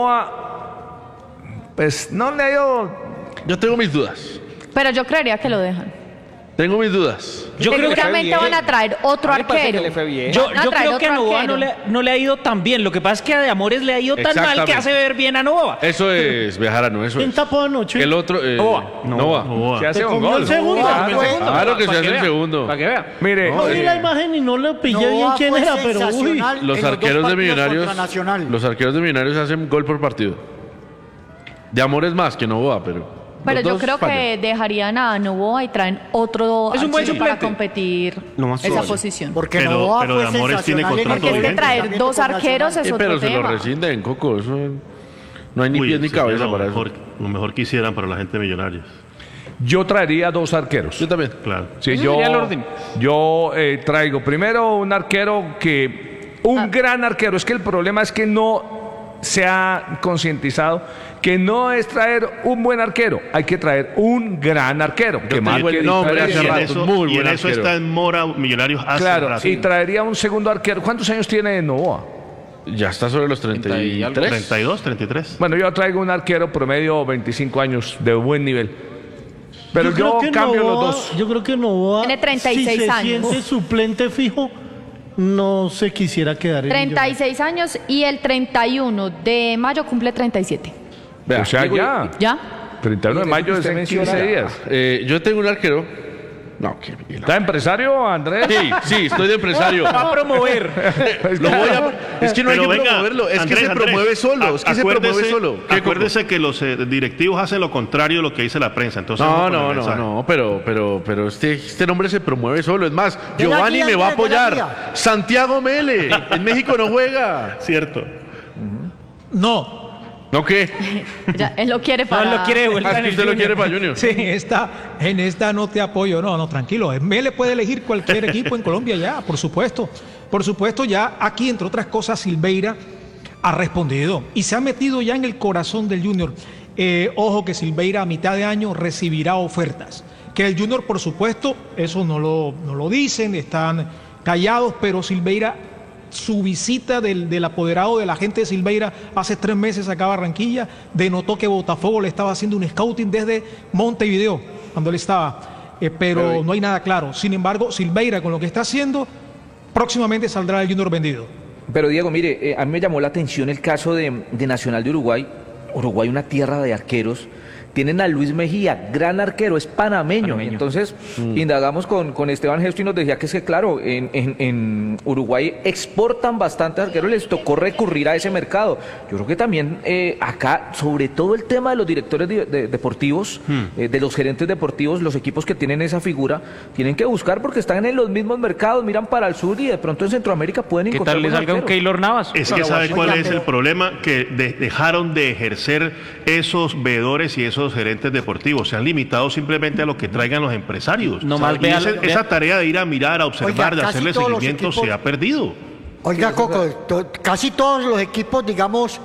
Novoa, pues no le ha ido. Yo tengo mis dudas. Pero yo creería que lo dejan. Tengo mis dudas. Yo creo que Seguramente van a traer otro A mí me parece arquero. que le fue bien. Yo, Van a yo traer creo que a otro Novoa no arquero. le, no le ha ido tan bien. Lo que pasa es que a De Amores le ha ido tan mal que Exactamente. hace ver bien a Novoa. Eso es, Bejarano, eso ¿Quién es. tapó anoche? El otro, eh, Novoa. Novoa. Novoa. Se hace Te un comió gol. el segundo. Novoa. Ah, bueno. Claro que se Para hace el vea, segundo. Para que vea. Mire, No vi eh, la imagen y no le pillé bien Novoa quién fue era, pero uy. sensacional en Los dos arqueros de partidos Millonarios, contra Nacional. los arqueros de Millonarios hacen gol por partido. De Amor es más que Novoa, pero. Pero los yo dos creo fallan. que dejarían a Novoa y traen otro Es un buen arquero para suplente. competir Lo más esa probable. posición. Porque Pero- Novoa pero fue de Amores tiene sensacional en el contrato Porque es que vigente. traer dos arqueros es Sí, otro pero se lo tema. rescinden, Coco. Eso no hay ni Uy, pies ni sería cabeza lo para mejor, eso. Lo mejor que hicieran para la gente de Millonarios. yo traería dos arqueros. Yo también. Claro. Sí, Ese yo, sería el orden. yo eh, traigo primero un arquero que, un Ah. gran arquero, es que el problema es que no se ha concientizado que no es traer un buen arquero, hay que traer un gran arquero, que te marque digo el nombre diferencia. hace Y en rato, eso, muy y en buen eso arquero. está en Mora Millonarios hace Claro, rato. y traería un segundo arquero. ¿Cuántos años tiene Novoa? Ya está sobre los treinta y tres. treinta y dos, treinta y tres. Bueno, yo traigo un arquero promedio veinticinco años de buen nivel. Pero yo, creo que cambio Novoa- los dos. Yo creo que Novoa, Tiene treinta y seis si se años. siente suplente fijo, no se quisiera quedar en treinta y Millonarios. seis años y el treinta y uno de mayo cumple treinta y siete. Vea, O sea, digo, ya. ¿Ya? treinta y uno de Mire, mayo eso es que en usted quince menciona. días. eh, yo tengo un arquero. No, qué bien. ¿Está empresario, Andrés? Sí, sí, estoy de empresario. Va a promover. Lo voy a- es que no hay Pero que venga, promoverlo, es Andrés, que se Andrés, promueve solo, a- es que se promueve acuérdese- solo. ¿Qué, Coco? Acuérdese que los eh, directivos hacen lo contrario de lo que dice la prensa. Entonces No, vamos con no, el no, mensaje. no, pero, pero, pero este, este nombre se promueve solo. Es más, De la Giovanni guía, me va a Andrés, de la apoyar. guía. Santiago Mele, en México no juega. Cierto. No, ¿No qué? Ya, él lo quiere para... No, lo quiere de vuelta Ah, es en que el usted lo Junior. quiere para Junior. sí, en esta, en esta no te apoyo. No, no, tranquilo. Mele puede elegir cualquier equipo en Colombia ya, por supuesto. Por supuesto, ya aquí, entre otras cosas, Silveira ha respondido y se ha metido ya en el corazón del Junior. Eh, ojo que Silveira a mitad de año recibirá ofertas. Que el Junior, por supuesto, eso no lo, no lo dicen, están callados, pero Silveira, su visita del, del apoderado de la gente de Silveira hace tres meses acá a Barranquilla, denotó que Botafogo le estaba haciendo un scouting desde Montevideo, cuando él estaba. Eh, pero Pero- no hay nada claro. Sin embargo, Silveira, con lo que está haciendo, próximamente saldrá el Junior vendido. Pero Diego, mire, eh, a mí me llamó la atención el caso de, de Nacional de Uruguay. Uruguay, una tierra de arqueros. Tienen a Luis Mejía, gran arquero, es panameño. Panameño. Entonces, indagamos con, con Esteban Gesto y nos decía que es que, claro, en, en- en Uruguay exportan bastantes arqueros, les tocó recurrir a ese mercado. Yo creo que también eh, acá, sobre todo el tema de los directores de- de- deportivos, eh, de los gerentes deportivos, los equipos que tienen esa figura, tienen que buscar porque están en los mismos mercados, miran para el sur y de pronto en Centroamérica pueden ¿Qué encontrar tal le buenos salga un arqueros. Keylor Navas? Es que Pero, sabe oiga, cuál es pero- el problema, que de- dejaron de ejercer esos veedores y esos gerentes deportivos, se han limitado simplemente a lo que traigan los empresarios. No O sea, más y vea- ese- vea- esa tarea de ir a mirar, a observar, Oiga, de casi hacerle todos los seguimiento equipos- se ha perdido. Oiga, Coco, to- casi todos los equipos, digamos,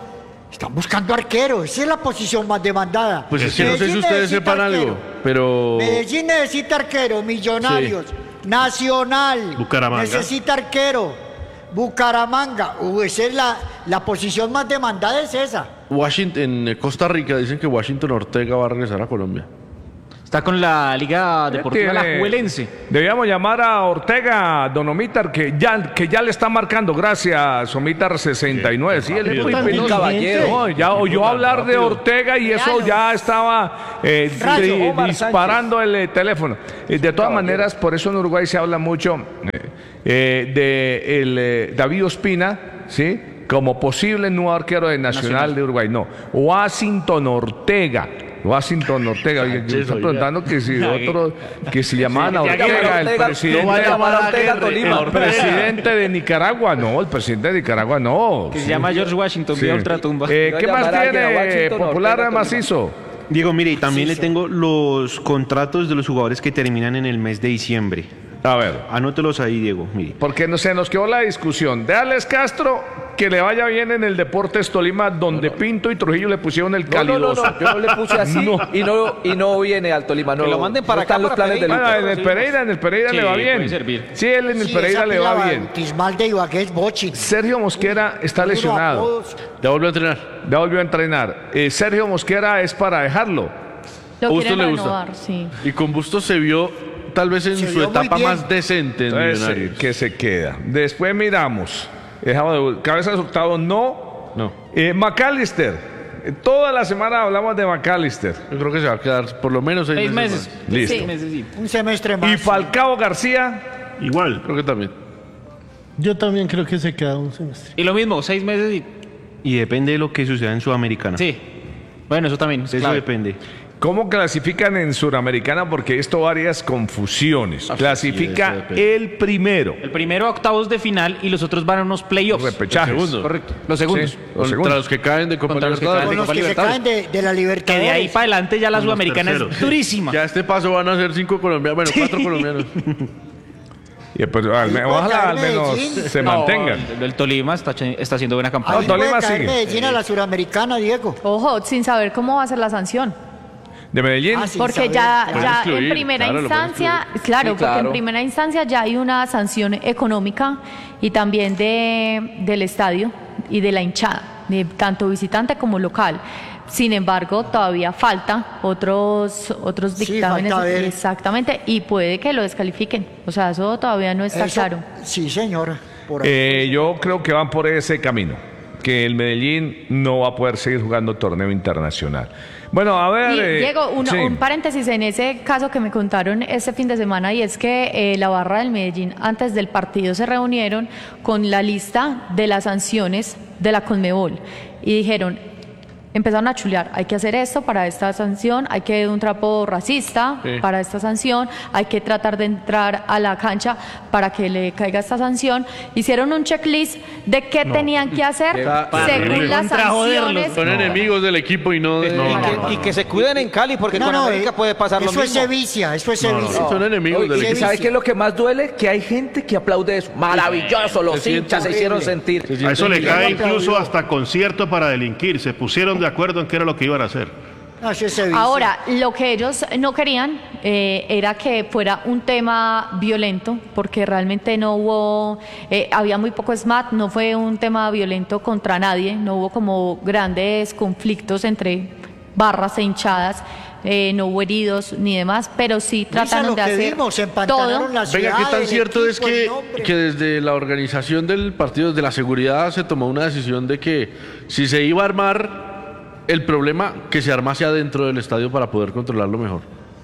Están buscando arquero, esa es la posición más demandada. Pues es que no sé si Medellín ustedes necesita sepan arquero. algo, pero... Medellín necesita arquero, Millonarios, Nacional, Bucaramanga. necesita arquero, Bucaramanga, uh, esa es la, la posición más demandada, es esa. Washington, en Costa Rica dicen que Washington Ortega va a regresar a Colombia. Está con la Liga Deportiva Tiene- Alajuelense. Debíamos llamar a Ortega, don Omítar, que ya, que ya le está marcando. Gracias, Omítar sesenta y nueve. Sí, él es muy Tan penoso. diligente. No, ya oyó hablar de Ortega y eso ya estaba eh, Rayo, di- Omar disparando el eh, teléfono. Eh, de todas maneras, por eso en Uruguay se habla mucho eh, eh, de el, eh, David Ospina, ¿sí? Como posible nuevo arquero de Nacional, de Uruguay. No, Washington Ortega. Washington Ortega, oye, yo estoy preguntando que si otro, que si llamaban a Ortega, el presidente, no va a llamar a Ortega a Tolima. el presidente de Nicaragua, no, el presidente de Nicaragua no. Que se Sí. llama George Washington, Sí. vía ultratumba. Eh, ¿Qué Iba a más llamar a alguien a tiene Washington, Popular Ortega, Tolima. Macizo? Diego, mire, y también le tengo los contratos de los jugadores que terminan en el mes de diciembre. A ver, Anótelos ahí, Diego, mire. porque no, se nos quedó la discusión. De Alex Castro, que le vaya bien en el Deportes Tolima, donde Pinto y Trujillo le pusieron el No, no, no, calidoso. no, yo no le puse así No. y, no, y no viene al Tolima. No, Que lo manden para no están acá, los para planes de Pereira. Bueno, Lucho. en el Pereira, en el Pereira Sí, le va puede bien. servir. Sí, él en el Sí, Pereira esa le va pila bien. bautismal de Ibagué es Bochin. Sergio Mosquera está Puro lesionado. apodos. Ya volvió a entrenar. Ya volvió a entrenar. Eh, Sergio Mosquera es para dejarlo. Lo ¿A usted quieren le gusta? renovar, sí. Y con Bustos se vio tal vez en Se su vio muy etapa bien. más decente en Entonces, Millonarios. eh, que se queda. Después miramos. Dejamos de- Cabezas Hurtado, no. No, Eh, McAllister. Eh, Toda la semana hablamos de McAllister. yo creo que se va a quedar por lo menos seis, Seis meses. meses. más. Listo. Sí. Meses, sí. Un semestre más. Y Falcao García. Igual. Creo que también. Yo también creo que se queda un semestre. Y lo mismo, seis meses y... Y depende de lo que suceda en Sudamericana. Sí. Bueno, eso también es Eso clave. depende. ¿Cómo clasifican en Suramericana? Porque esto varias confusiones. Clasifica eso depende. el primero. El primero a octavos de final y los otros van a unos playoffs. Repechajes. segundo. Correcto. Los segundos. Sí, los Contra segundos. los que caen de Copa Contra los que Libertadores. caen Con los Copa que se Libertadores. caen de, de la Que Libertadores. de ahí para adelante ya la Los Sudamericana es terceros. durísima. Ya a este paso van a ser cinco colombianos, bueno, cuatro colombianos. Y pues, al me- puede ojalá caer al menos Medellín. se No, mantengan. El, el Tolima está, ch- está haciendo buena campaña. Ahí No, Tolima puede caer sigue. Medellín a la Suramericana, Diego. Ojo, sin saber cómo va a ser la sanción. De Medellín. Ah, sí. Porque saber. ya, Pueden ya excluir, en primera claro, lo pueden instancia, excluir. claro, Sí, porque en claro. primera instancia ya hay una sanción económica y también de, del estadio y de la hinchada, de tanto visitante como local. Sin embargo, todavía falta otros otros Sí, dictámenes, falta ver. exactamente, y puede que lo descalifiquen. O sea, eso todavía no está Eso- claro. Sí, señora. Por ahí. Eh, yo creo que van por ese camino, que el Medellín no va a poder seguir jugando torneo internacional. Bueno, a ver... Y, eh, Diego, uno- sí. un paréntesis en ese caso que me contaron este fin de semana, y es que eh, la barra del Medellín antes del partido se reunieron con la lista de las sanciones de la Conmebol y dijeron, empezaron a chulear, hay que hacer esto para esta sanción, hay que un trapo racista Sí. para esta sanción, hay que tratar de entrar a la cancha para que le caiga esta sanción. Hicieron un checklist de qué tenían que hacer según las Contra joderlos. sanciones. Son enemigos del equipo y no de... Y, que, y que se cuiden en Cali, porque No, con no, América eh, puede pasar lo eso mismo. es sevicia, eso es sevicia. Son enemigos del ¿Y equipo. sabe qué es lo que más duele? Que hay gente que aplaude eso. Maravilloso, los Se siente hinchas se horrible. hicieron sentir. Se A eso le siente- cae incluso hasta concierto para delinquir. Se pusieron de acuerdo en qué era lo que iban a hacer. No, eso es sevicia. Ahora, lo que ellos no querían eh, era que fuera un tema violento, porque realmente no hubo, eh, había muy poco S M A T, no fue un tema violento contra nadie, no hubo como grandes conflictos entre barras e hinchadas, eh, no hubo heridos ni demás, pero sí Luisa, trataron lo de que hacer vimos, empantanaron todo. la ciudad. Venga, ¿qué tan el cierto es equipo, el que, nombre. que desde la organización del partido, desde la seguridad, se tomó una decisión de que si se iba a armar el problema, que se armase adentro del estadio para poder controlarlo mejor?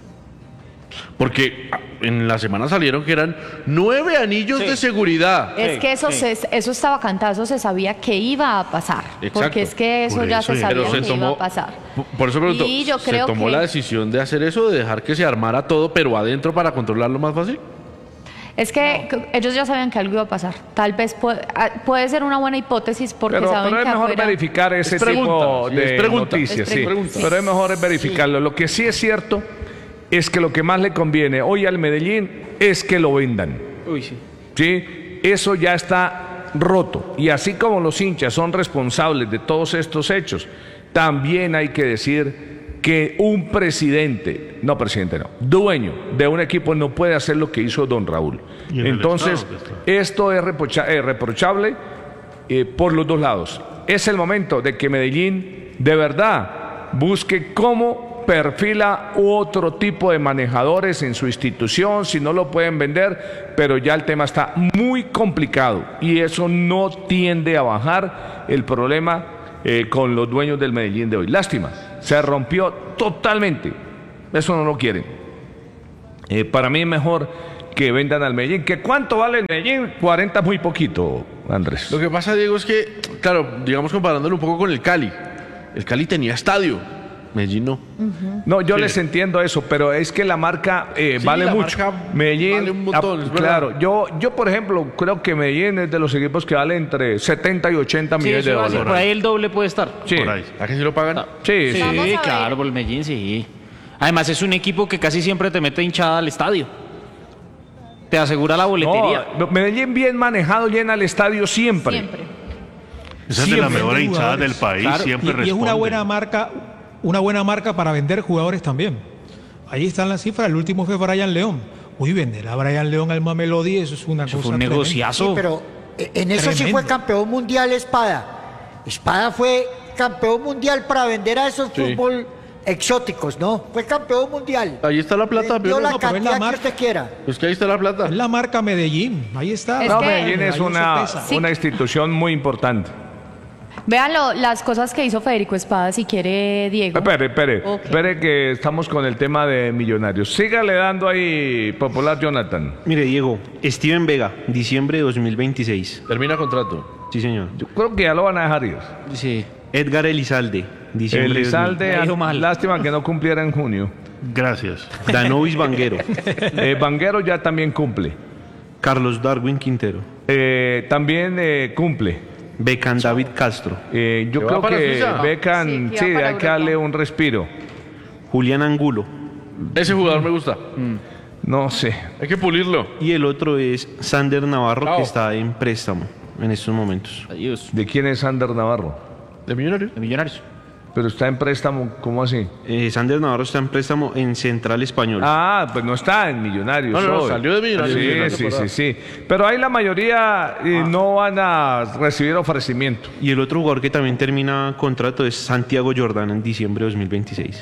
Porque en la semana salieron que eran nueve anillos de seguridad. Es que eso, se, eso estaba cantado, eso se sabía que iba a pasar, Exacto. porque es que eso Por ya eso, se pero sabía se que tomó- iba a pasar. Por eso pregunto, Y yo ¿se creo tomó que- la decisión de hacer eso, de dejar que se armara todo, pero adentro para controlarlo más fácil? Es que c- ellos ya sabían que algo iba a pasar. Tal vez puede, ah, puede ser una buena hipótesis porque Pero, saben pero es que mejor afuera... verificar ese Es pregunta, tipo sí, de es pregunta. noticias, Es sí. pregunta. Pero es mejor es verificarlo. Lo que sí es cierto es que lo que más le conviene hoy al Medellín es que lo vendan. Uy, sí. ¿Sí? Eso ya está roto. Y así como los hinchas son responsables de todos estos hechos, también hay que decir que un presidente, no presidente no, dueño de un equipo no puede hacer lo que hizo don Raúl. Y en el Entonces, estado que está. esto es reprocha- eh, reprochable eh, por los dos lados. Es el momento de que Medellín de verdad busque cómo perfila otro tipo de manejadores en su institución, si no lo pueden vender, pero ya el tema está muy complicado y eso no tiende a bajar el problema eh, con los dueños del Medellín de hoy. Lástima, se rompió totalmente, eso no lo quieren. Eh, para mí es mejor que vendan al Medellín. ¿Que cuánto vale el Medellín? cuarenta es muy poquito, Andrés. Lo que pasa, Diego, es que, claro, digamos comparándolo un poco con el Cali. El Cali tenía estadio, Medellín no. No, yo Sí. les entiendo eso, pero es que la marca eh, Sí, vale la mucho. marca Medellín, vale un montón, ah, es verdad. claro. Yo, yo, por ejemplo, creo que Medellín es de los equipos que vale entre setenta y ochenta Sí, millones de eso va a ser, dólares. por ahí el doble puede estar. Sí, Por ahí. ¿A que sí lo pagan? sí, Sí, sí. Vamos a ver. claro, por el Medellín, sí. Además es un equipo que casi siempre te mete hinchada al estadio. Te asegura la boletería. No, Medellín bien manejado llena el estadio siempre. Siempre. Esa es de las Siempre mejores hay hinchadas del jugadores. país, Claro, siempre y, y es responden. una buena marca, una buena marca para vender jugadores también. Ahí están las cifras. El último fue Brian León. Uy, vender a Brian León al Mamelodi, eso es una Eso cosa fue un tremenda. negociazo. Sí, pero eh, en eso sí Tremendo. fue campeón mundial Espada. Espada fue campeón mundial para vender a esos Sí. fútbol exóticos, ¿no? Fue campeón mundial. Ahí está la plata, Vendió pero la no, pero es la cantidad que marca. usted quiera. es que ahí está la plata. Es la marca Medellín. Ahí está. Es No, que- Medellín es Ahí eso una, pesa. Sí. una institución muy importante. Vean lo- las cosas que hizo Federico Espada, si quiere, Diego. Espere, espere, Ok. espere que estamos con el tema de Millonarios. Sígale dando ahí, popular Jonathan. Mire, Diego, Steven Vega, diciembre de dos mil veintiséis. Termina contrato. Sí, señor. Yo creo que ya lo van a dejar ir. Sí. Edgar Elizalde, diciembre de Elizalde, Le ha ido mal. lástima que no cumpliera en junio. Gracias. dos mil. Danovis Vanguero, Eh, Vanguero ya también cumple. Carlos Darwin Quintero, Eh, también eh, cumple. Beckham David Castro, Eh, yo ¿Que va creo para que Suiza? Beckham, Sí, que sí, va para hay que Europa. darle un respiro. Julián Angulo Ese jugador me gusta. No sé. Hay que pulirlo. y el otro es Sander Navarro, Chao. que está en préstamo en estos momentos. Adiós. ¿De quién es Sander Navarro? ¿De Millonarios? De Millonarios. Pero está en préstamo, ¿cómo así? Eh, Sander Navarro está en préstamo en Central Español. Ah, pues no está en Millonarios. No, no, no, hoy. salió de Millonarios. Sí, Salió sí, de sí, sí. Pero ahí la mayoría eh, no van a recibir ofrecimiento. Y el otro jugador que también termina contrato es Santiago Jordán en diciembre de dos mil veintiséis.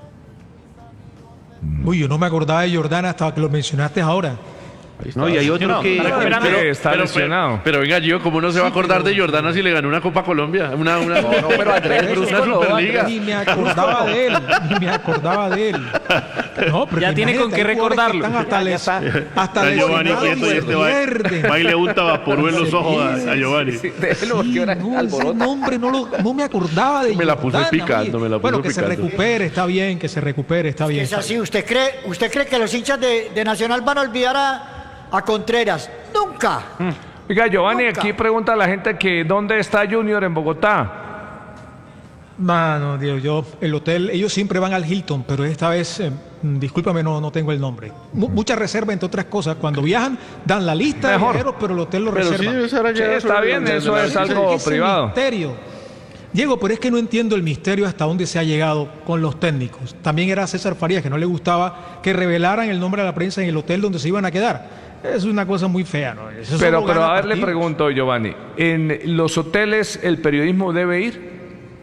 Uy, yo no me acordaba de Jordana hasta que lo mencionaste ahora. No, y hay otro No, que... está recuperando. Sí, está pero, lesionado. Pero, pero venga, Gio, ¿cómo no se va a acordar de Jordana si le ganó una Copa Colombia? Una, una, No, no, pero Andrés Brusco una no, Superliga. Ni me acordaba de él, ni me acordaba de él. No, pero Ya que tiene con imagínate, qué hay jugadores que recordarlo. están hasta Ya les, está. hasta A Giovanni lesionados quieto y y este va, pierden. va y le unta vaporú en los ojos a, a Giovanni. Sí, déjelo porque Sí, ahora no, ese alborota. nombre no, lo, no me acordaba de Me la puse Jordana, picando, oye. me la puse Bueno, que se picando. recupere, está bien, que se recupere, está bien. Es así, ¿usted cree, usted cree que los hinchas de, de Nacional van a olvidar a, a Contreras? ¡Nunca! Oiga, Giovanni, Nunca. aquí pregunta a la gente que ¿dónde está Junior en Bogotá? Mano, Dios, yo, el hotel, ellos siempre van al Hilton, pero esta vez, eh, mm, discúlpame, no, no tengo el nombre. Mu- mucha reserva, entre otras cosas. Cuando viajan, dan la lista Mejor. de viajeros, pero el hotel lo Pero sí reserva. debe ser allá. Sí, está bien, sobre- eso de la- es algo Ese privado. misterio. Diego, pero es que no entiendo el misterio hasta dónde se ha llegado con los técnicos. También era César Farías, que no le gustaba que revelaran el nombre de la prensa en el hotel donde se iban a quedar. Es una cosa muy fea, ¿no? Eso Pero, solo pero gana a ver, le partidos. pregunto, Giovanni, ¿en los hoteles el periodismo debe ir?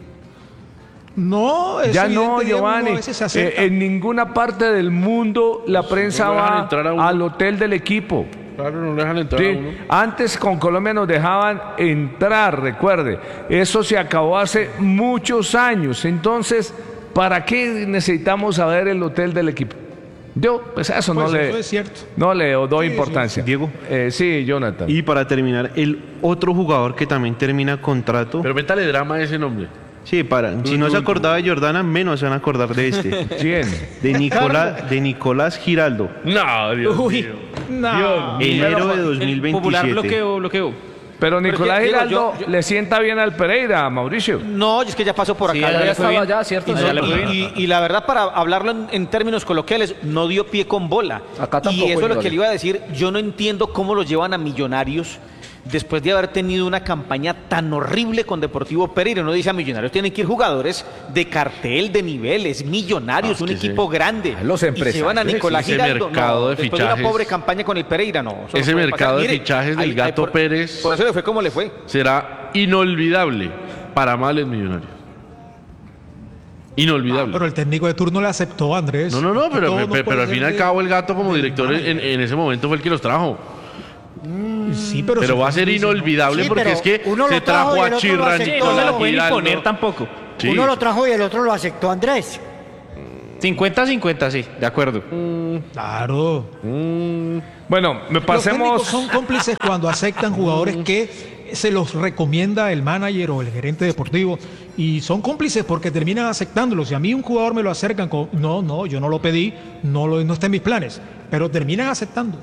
No, es Ya evidente, no, Diego, uno Giovanni. a veces se Eh, acerca. en ninguna parte del mundo la prensa no dejan va entrar a uno. al hotel del equipo. Claro, no le dejan entrar Sí, a uno. antes con Colombia nos dejaban entrar, recuerde. Eso se acabó hace muchos años. Entonces, ¿para qué necesitamos saber el hotel del equipo? Yo, pues a eso Pues no eso le es cierto. no le doy Sí, sí, importancia. Diego. Eh, sí, Jonathan. Y para terminar, el otro jugador que también termina contrato... Pero métale drama a ese nombre. Sí, para. Si no se acordaba de Jordana, menos se van a acordar de este. ¿Quién? De Nicolás, de Nicolás Giraldo. No, Dios Uy, mío. No. Enero de el dos mil popular veintisiete. bloqueo, bloqueo. Pero Nicolás Diego, Giraldo yo- yo- le sienta bien al Pereira, Mauricio. No, es que ya pasó por acá. Sí, ya allá le le fue fue bien. bien. allá, ¿cierto? Y, Allá no- le fue y- bien. y- y la verdad, para hablarlo en, en términos coloquiales, no dio pie con bola. Acá tampoco, y eso es lo Giovanni. que le iba a decir. Yo no entiendo cómo lo llevan a Millonarios. después de haber tenido una campaña tan horrible con Deportivo Pereira. Uno dice a Millonarios tienen que ir jugadores de cartel, de niveles, Millonarios, Ah, un es que equipo sí. grande. Los Y se van a empresarios, Nicolás ese Giraldo. mercado no, de después de fichajes- una pobre campaña con el Pereira, no. eso no Ese puede mercado pasar. de Mire, fichajes del Gato por- Pérez- Por eso le fue como le fue. Será inolvidable para males Millonarios. Inolvidable. Pero el técnico de turno le aceptó, Andrés. No, no, no, pero, Todo pero, no pero puede al ser fin y al de- cabo el Gato como del director en, manager. en ese momento fue el que los trajo. Sí, pero, Pero si va a ser Luis, ¿no? inolvidable Sí, porque pero es que uno se lo trajo trajo y a el otro lo Chirran, aceptó. Sí, no se lo pueden Giraldo. imponer tampoco. Sí. Uno lo trajo y el otro lo aceptó Andrés. cincuenta cincuenta, sí, de acuerdo. Claro. Bueno, me Los técnicos pasemos. son cómplices cuando aceptan jugadores que se los recomienda el manager o el gerente deportivo y son cómplices porque terminan aceptándolos. Si a mí un jugador me lo acercan con, no, no, yo no lo pedí, no, lo, no está en mis planes, pero terminan aceptando.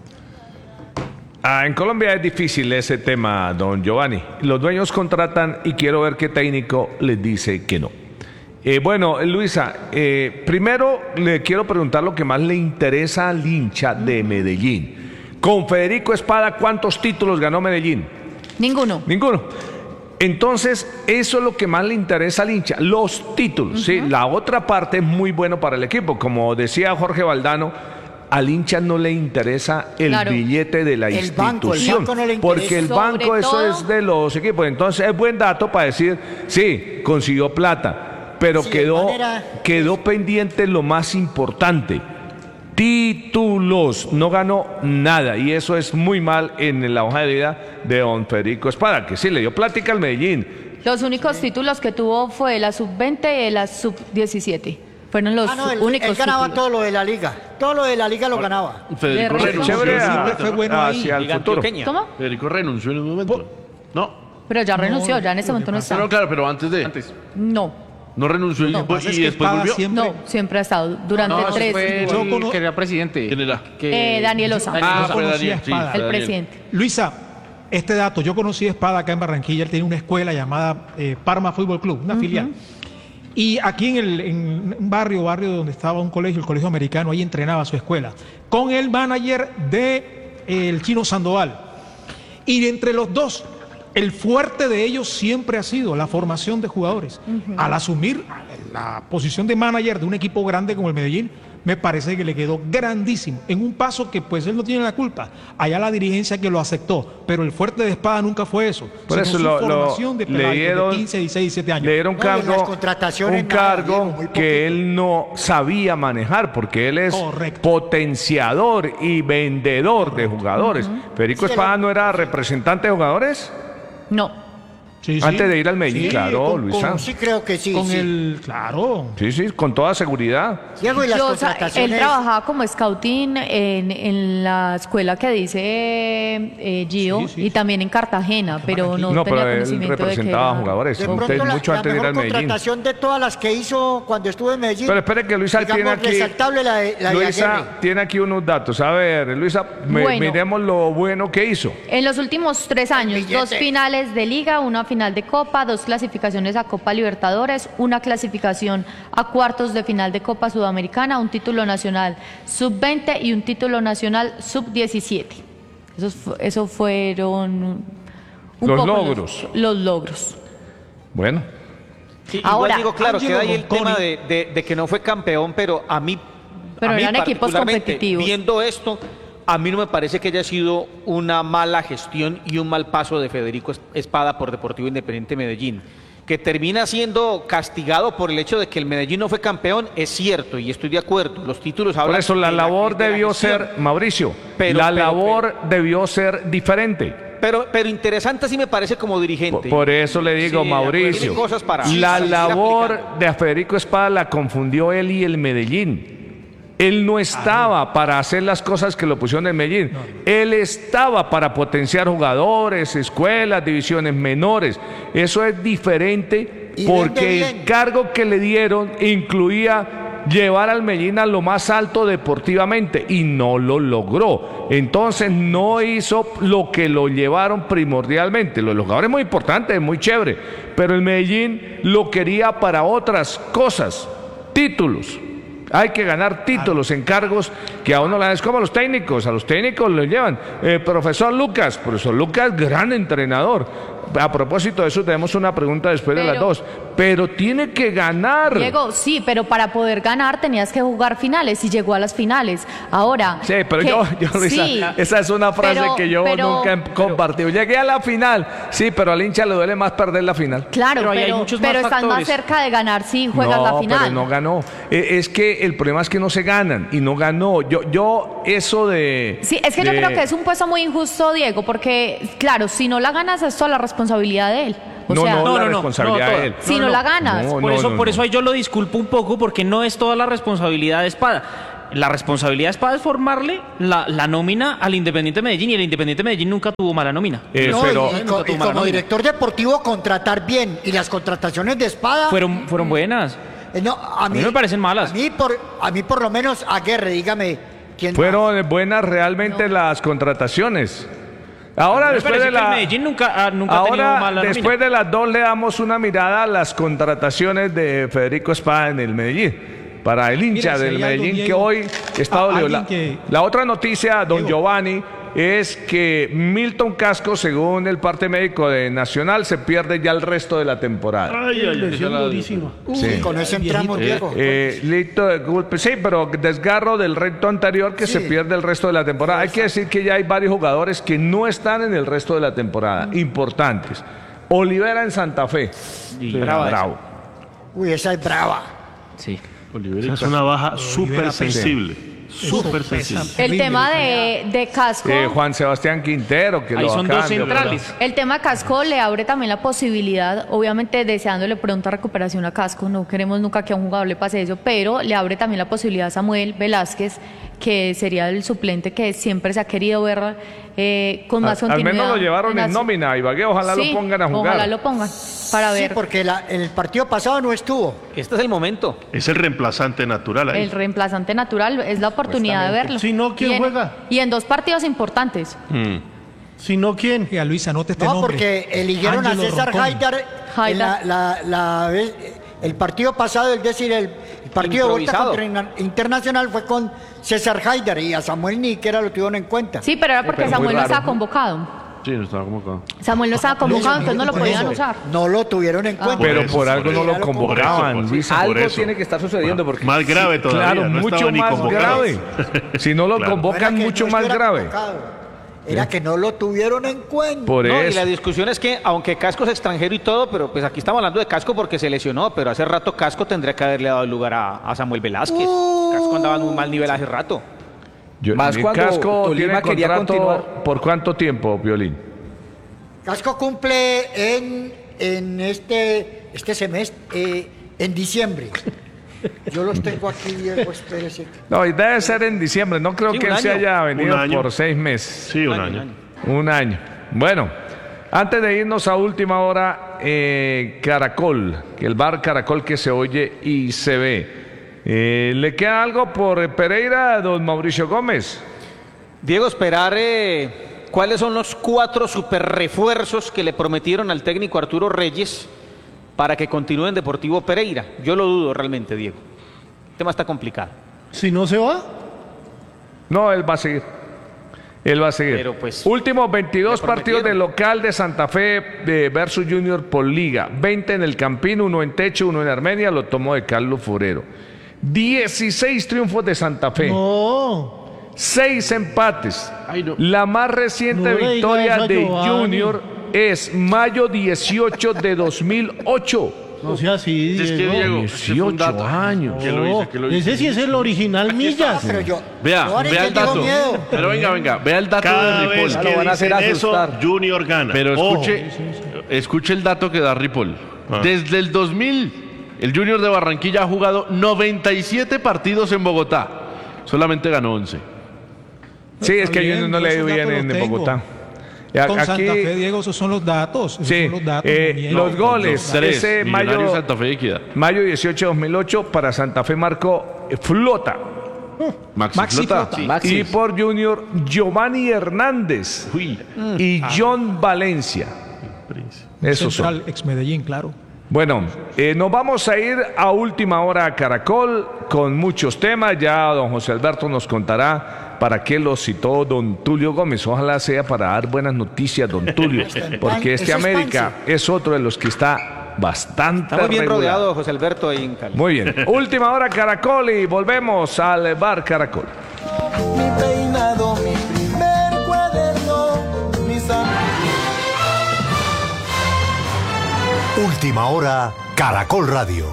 Ah, en Colombia es difícil ese tema, don Giovanni. Los dueños contratan y quiero ver qué técnico les dice que no. Eh, bueno, Luisa, eh, primero le quiero preguntar lo que más le interesa al hincha de Medellín. Con Federico Espada, ¿cuántos títulos ganó Medellín? Ninguno. Ninguno. Entonces, eso es lo que más le interesa al hincha, los títulos. ¿sí? La otra parte es muy bueno para el equipo. Como decía Jorge Valdano, al hincha no le interesa el Claro. billete de la El banco, el institución. banco no le porque interesa. el Sobre banco, eso todo- es de los equipos. Entonces, es buen dato para decir, sí, consiguió plata, pero Sí, de quedó, manera- quedó pendiente lo más importante. Títulos, no ganó nada y eso es muy mal en la hoja de vida de don Federico Espada, que sí le dio plática al Medellín. Los únicos títulos que tuvo fue la sub veinte y la sub diecisiete. Fueron los Ah, no, él, únicos él ganaba títulos. todo lo de la liga. Todo lo de la liga lo ganaba. Federico De renunció. Chévere en un a- momento, fue ¿no? bueno ahí. hacia el Liga futuro. Antioqueña. ¿Cómo? Federico renunció en un momento. No. Pero ya renunció, ya en ese momento no No, está. no, claro, pero antes de. No, No renunció y, Lo que después- pasa es y que después Espada volvió. siempre- no, siempre ha estado durante No, ese tres. fue Yo el cono- que era presidente. ¿Quién era? Que- Eh, Daniel Osa, Ah, fue conocía Daniel, sí, Espada. fue el Daniel. presidente. Luisa, este dato, yo conocí a Espada acá en Barranquilla, él tenía una escuela llamada eh, Parma Fútbol Club, una filial. Y aquí en, el, en un barrio, barrio donde estaba un colegio, el colegio americano, ahí entrenaba su escuela, con el manager de eh, el Chino Sandoval. Y entre los dos, el fuerte de ellos siempre ha sido la formación de jugadores. Al asumir la posición de manager de un equipo grande como el Medellín, me parece que le quedó grandísimo, en un paso que pues él no tiene la culpa. Allá la dirigencia que lo aceptó, pero el fuerte de Espada nunca fue eso. Por sino eso su lo, lo- formación de le peladitos dieron, de quince, dieciséis, diecisiete años. le dieron No, y en las cargo, contrataciones un nada, cargo Diego, muy poquito. que él no sabía manejar porque él es Correcto. potenciador y vendedor de jugadores. Federico Sí, Espada lo- no era representante de jugadores No, Sí, sí. antes de ir al Medellín, Sí, claro, con- Luisa. con- Sí, creo que sí. Con sí. el, claro. Sí, sí, con toda seguridad. Diego, y las Yo, o sea, contrataciones. él trabajaba como scouting en, en la escuela que dice eh, Gio Sí, sí, y también en Cartagena, pero no, No, tenía pero él conocimiento de que representaba era- jugadores. De Usted pronto la, mucho la antes de ir mejor al Medellín. contratación de todas las que hizo cuando estuvo en Medellín. Pero espere que Luisa digamos, tiene aquí. resaltable la de, la de Luisa Aguirre. tiene aquí unos datos. A ver, Luisa, me- Bueno. miremos lo bueno que hizo. En los últimos tres años, billete. dos finales de liga, una final de Copa, dos clasificaciones a Copa Libertadores, una clasificación a cuartos de final de Copa Sudamericana, un título nacional sub veinte y un título nacional sub diecisiete. Esos, fu- esos fueron un Los poco logros. Los, los logros. Bueno, Sí, Ahora, igual digo, claro, Angelo queda ahí el Ronconi. tema de, de- de que no fue campeón, pero a mí, Pero a mí eran equipos particularmente, competitivos. viendo esto, a mí no me parece que haya sido una mala gestión y un mal paso de Federico Es- Espada por Deportivo Independiente Medellín. Que termina siendo castigado por el hecho de que el Medellín no fue campeón, es cierto, y estoy de acuerdo. Los títulos por hablan eso la de labor de la debió gestión. ser, Mauricio, Pero- la pero- labor debió ser diferente. Pero, pero interesante sí me parece como Por, dirigente. por eso le digo, Sí, de acuerdo. Mauricio, Tiene cosas para- la para seguir labor aplicando. de Federico Espada la confundió él y el Medellín. Él no estaba para hacer las cosas que lo pusieron en Medellín. Él estaba para potenciar jugadores, escuelas, divisiones menores. Eso es diferente Y porque vende el bien. cargo que le dieron incluía llevar al Medellín a lo más alto deportivamente y no lo logró. Entonces no hizo lo que lo llevaron primordialmente. Lo de los jugadores es muy importante, es muy chévere, pero el Medellín lo quería para otras cosas, títulos. Hay que ganar títulos en cargos que a uno la es como a los técnicos, a los técnicos lo llevan. Eh, profesor Lucas, profesor Lucas, gran entrenador. A propósito de eso, tenemos una pregunta después Pero- de las dos. Pero tiene que ganar. Diego, sí, pero para poder ganar tenías que jugar finales y llegó a las finales. Ahora. Sí, pero que- yo, yo Luisa, sí, esa es una frase pero- que yo pero- nunca he compartido. Llegué a la final, sí, pero al hincha le duele más perder la final. Claro, Pero pero, ahí hay muchos más pero estás más factores. cerca de ganar si juegas no, la final. pero no ganó. Eh, Es que el problema es que no se ganan y no ganó. Yo, yo eso de. Sí, es que yo de- creo que es un puesto muy injusto, Diego, porque, claro, si no la ganas es toda la responsabilidad de él. O No, sea, no, la responsabilidad toda. de él. si no, la ganas. No, por no, eso, no, por no. eso ahí yo lo disculpo un poco, porque no es toda la responsabilidad de Espada. La responsabilidad de Espada es formarle la, la nómina al Independiente Medellín, y el Independiente Medellín nunca tuvo mala nómina. Eh, No, pero- y, y co- y como director deportivo contratar bien y las contrataciones de Espada Fueron, fueron buenas. eh, no, a mí mí me parecen malas. A mí por a mí por lo menos Aguirre, dígame quién Fueron buenas realmente las contrataciones. Ahora, Me después parece de que el la. Medellín nunca, ah, nunca ha tenido Ahora, mala nómina. después de las dos, le damos una mirada a las contrataciones de Federico Espada en el Medellín. Para el hincha Mira, si del hay algo, Medellín que Diego, hoy está a- dolido. alguien La, que- la otra noticia, don Diego. Giovanni, es que Milton Casco, según el parte médico de Nacional, se pierde ya el resto de la temporada. Ay, ay, ay, Lesión esa la- durísima. Sí. con ese entramos, Diego. Eh, lito de golpe, sí, pero desgarro del recto anterior que Sí. se pierde el resto de la temporada. Hay que decir que ya hay varios jugadores que no están en el resto de la temporada, importantes. Olivera en Santa Fe. brava Bravo. Uy, esa es brava. Sí. Esa es una baja súper sensible. Súper sensible. El tema de, de Casco. Eh, Juan Sebastián Quintero, que Ahí lo son acaban dos de centrales. El tema Casco le abre también la posibilidad, obviamente deseándole pronta recuperación a Casco, no queremos nunca que a un jugador le pase eso, pero le abre también la posibilidad a Samuel Velázquez, que sería el suplente que siempre se ha querido ver eh, con más Al, al continuidad. menos lo llevaron en las- nómina, Ibagué, ojalá Sí, lo pongan a jugar. Ojalá lo pongan para Sí, ver porque la- en el partido pasado no estuvo. Este es el momento. Es el reemplazante natural ahí. el reemplazante natural, es la oportunidad de verlo. Si no, ¿quién Y en- juega? Y en dos partidos importantes. Mm. Si no, ¿quién? Oiga, Luis, anote este No, nombre. porque eligieron a Ángelo César Roncón. Haidar en la, la- la vez- el partido pasado, es decir, el, el partido de vuelta Improvisado. contra Interna- Internacional fue con César Haidar y a Samuel ni siquiera lo tuvieron en cuenta. Sí, pero era porque pero muy Samuel no raro. estaba convocado. Sí, no estaba convocado. Samuel no estaba convocado, entonces no lo Por podían eso, usar. No lo tuvieron en cuenta. Pero Por eso, por algo por no eso. lo convocaban, Por eso, Luisa. por Algo eso. tiene que estar sucediendo porque Más grave todavía. Claro, no mucho estaba ni más convocado. grave. Si no lo Claro. No era convocan, que mucho no más estuviera grave. convocado, Era que no lo tuvieron en cuenta. Por No, y eso. la discusión es que, aunque Casco es extranjero y todo, pero pues aquí estamos hablando de Casco porque se lesionó, pero hace rato Casco tendría que haberle dado el lugar a, a Samuel Velázquez. Casco andaba en un mal nivel hace rato. Yo- Más el cuando Casco Tolima tiene quería contrato continuar. ¿por cuánto tiempo, Violín? Casco cumple en, en este, este semestre, eh, en diciembre. Yo los tengo aquí, Diego, espérese. No, y debe ser en diciembre. No creo Sí, que un él se año. haya Un venido año. por seis meses. Sí, un año. Un año. Bueno, antes de irnos a última hora, eh, Caracol, que el bar Caracol que se oye y se ve. Eh, ¿Le queda algo por Pereira, don Mauricio Gómez? Diego, esperar eh, cuáles son los cuatro super refuerzos que le prometieron al técnico Arturo Reyes para que continúe en Deportivo Pereira. Yo lo dudo realmente, Diego. El tema está complicado. Si no se va, No, él va a seguir. Él va a seguir. Pero, pues, Últimos veintidós le partidos prometieron. de local de Santa Fe de versus Junior por liga. veinte en el Campín, uno en Techo, uno en Armenia, lo tomó de Carlos Furero. dieciséis triunfos de Santa Fe. no. Seis empates. Ay, no. La más reciente No le diga victoria eso a de Giovanni. Junior es mayo dieciocho de dos mil ocho. No sea así, Es que Diego. Diego, ese fue un dato. dieciocho años. ¿Quién lo dice? ¿Quién lo dice? Ese sí es el original Millas. Pero yo, Vea, Giovanni, vea que el tengo dato. miedo. Pero venga, venga, vea el dato Cada de vez Ripoll. Ya que lo van a hacer dicen eso, asustar. Junior gana. Pero Ojo. escuche, escuche el dato que da Ripoll. Ah. Desde el dos mil, el Junior de Barranquilla ha jugado noventa y siete partidos en Bogotá. Solamente ganó once. Sí, es que a Bien, Junior no le esos dio bien datos en los tengo. Bogotá. Y a- Con aquí, Santa Fe, Diego, esos son los datos. Esos sí, son los datos. eh, no miento. los goles. Tres, Ese Millonarios, mayo- Santa Fe y Equidad. mayo dieciocho de dos mil ocho para Santa Fe marcó eh, Flota. Maxi, Maxi Flota. Flota. Sí. Maxi. Y por Junior, Giovanni Hernández Uy. y John Valencia. Esos son. Central, ex Medellín, claro. Bueno, eh, nos vamos a ir a última hora a Caracol con muchos temas. Ya don José Alberto nos contará para qué lo citó don Tulio Gómez. Ojalá sea para dar buenas noticias, don Tulio, porque este América es otro de los que está bastante Está muy bien regular. rodeado José Alberto ahí en Cali. Muy bien, última hora Caracol y volvemos al bar Caracol. Mi peinado, mi primer cuaderno, mis Última hora, Caracol Radio.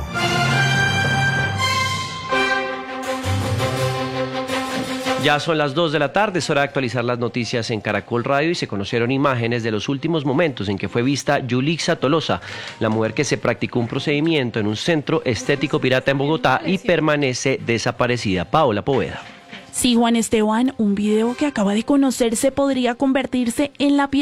Ya son las dos de la tarde, es hora de actualizar las noticias en Caracol Radio y se conocieron imágenes de los últimos momentos en que fue vista Yulixa Tolosa, la mujer que se practicó un procedimiento en un centro estético pirata en Bogotá y permanece desaparecida. Paola Poveda. Sí, Juan Esteban, un video que acaba de conocerse podría convertirse en la pieza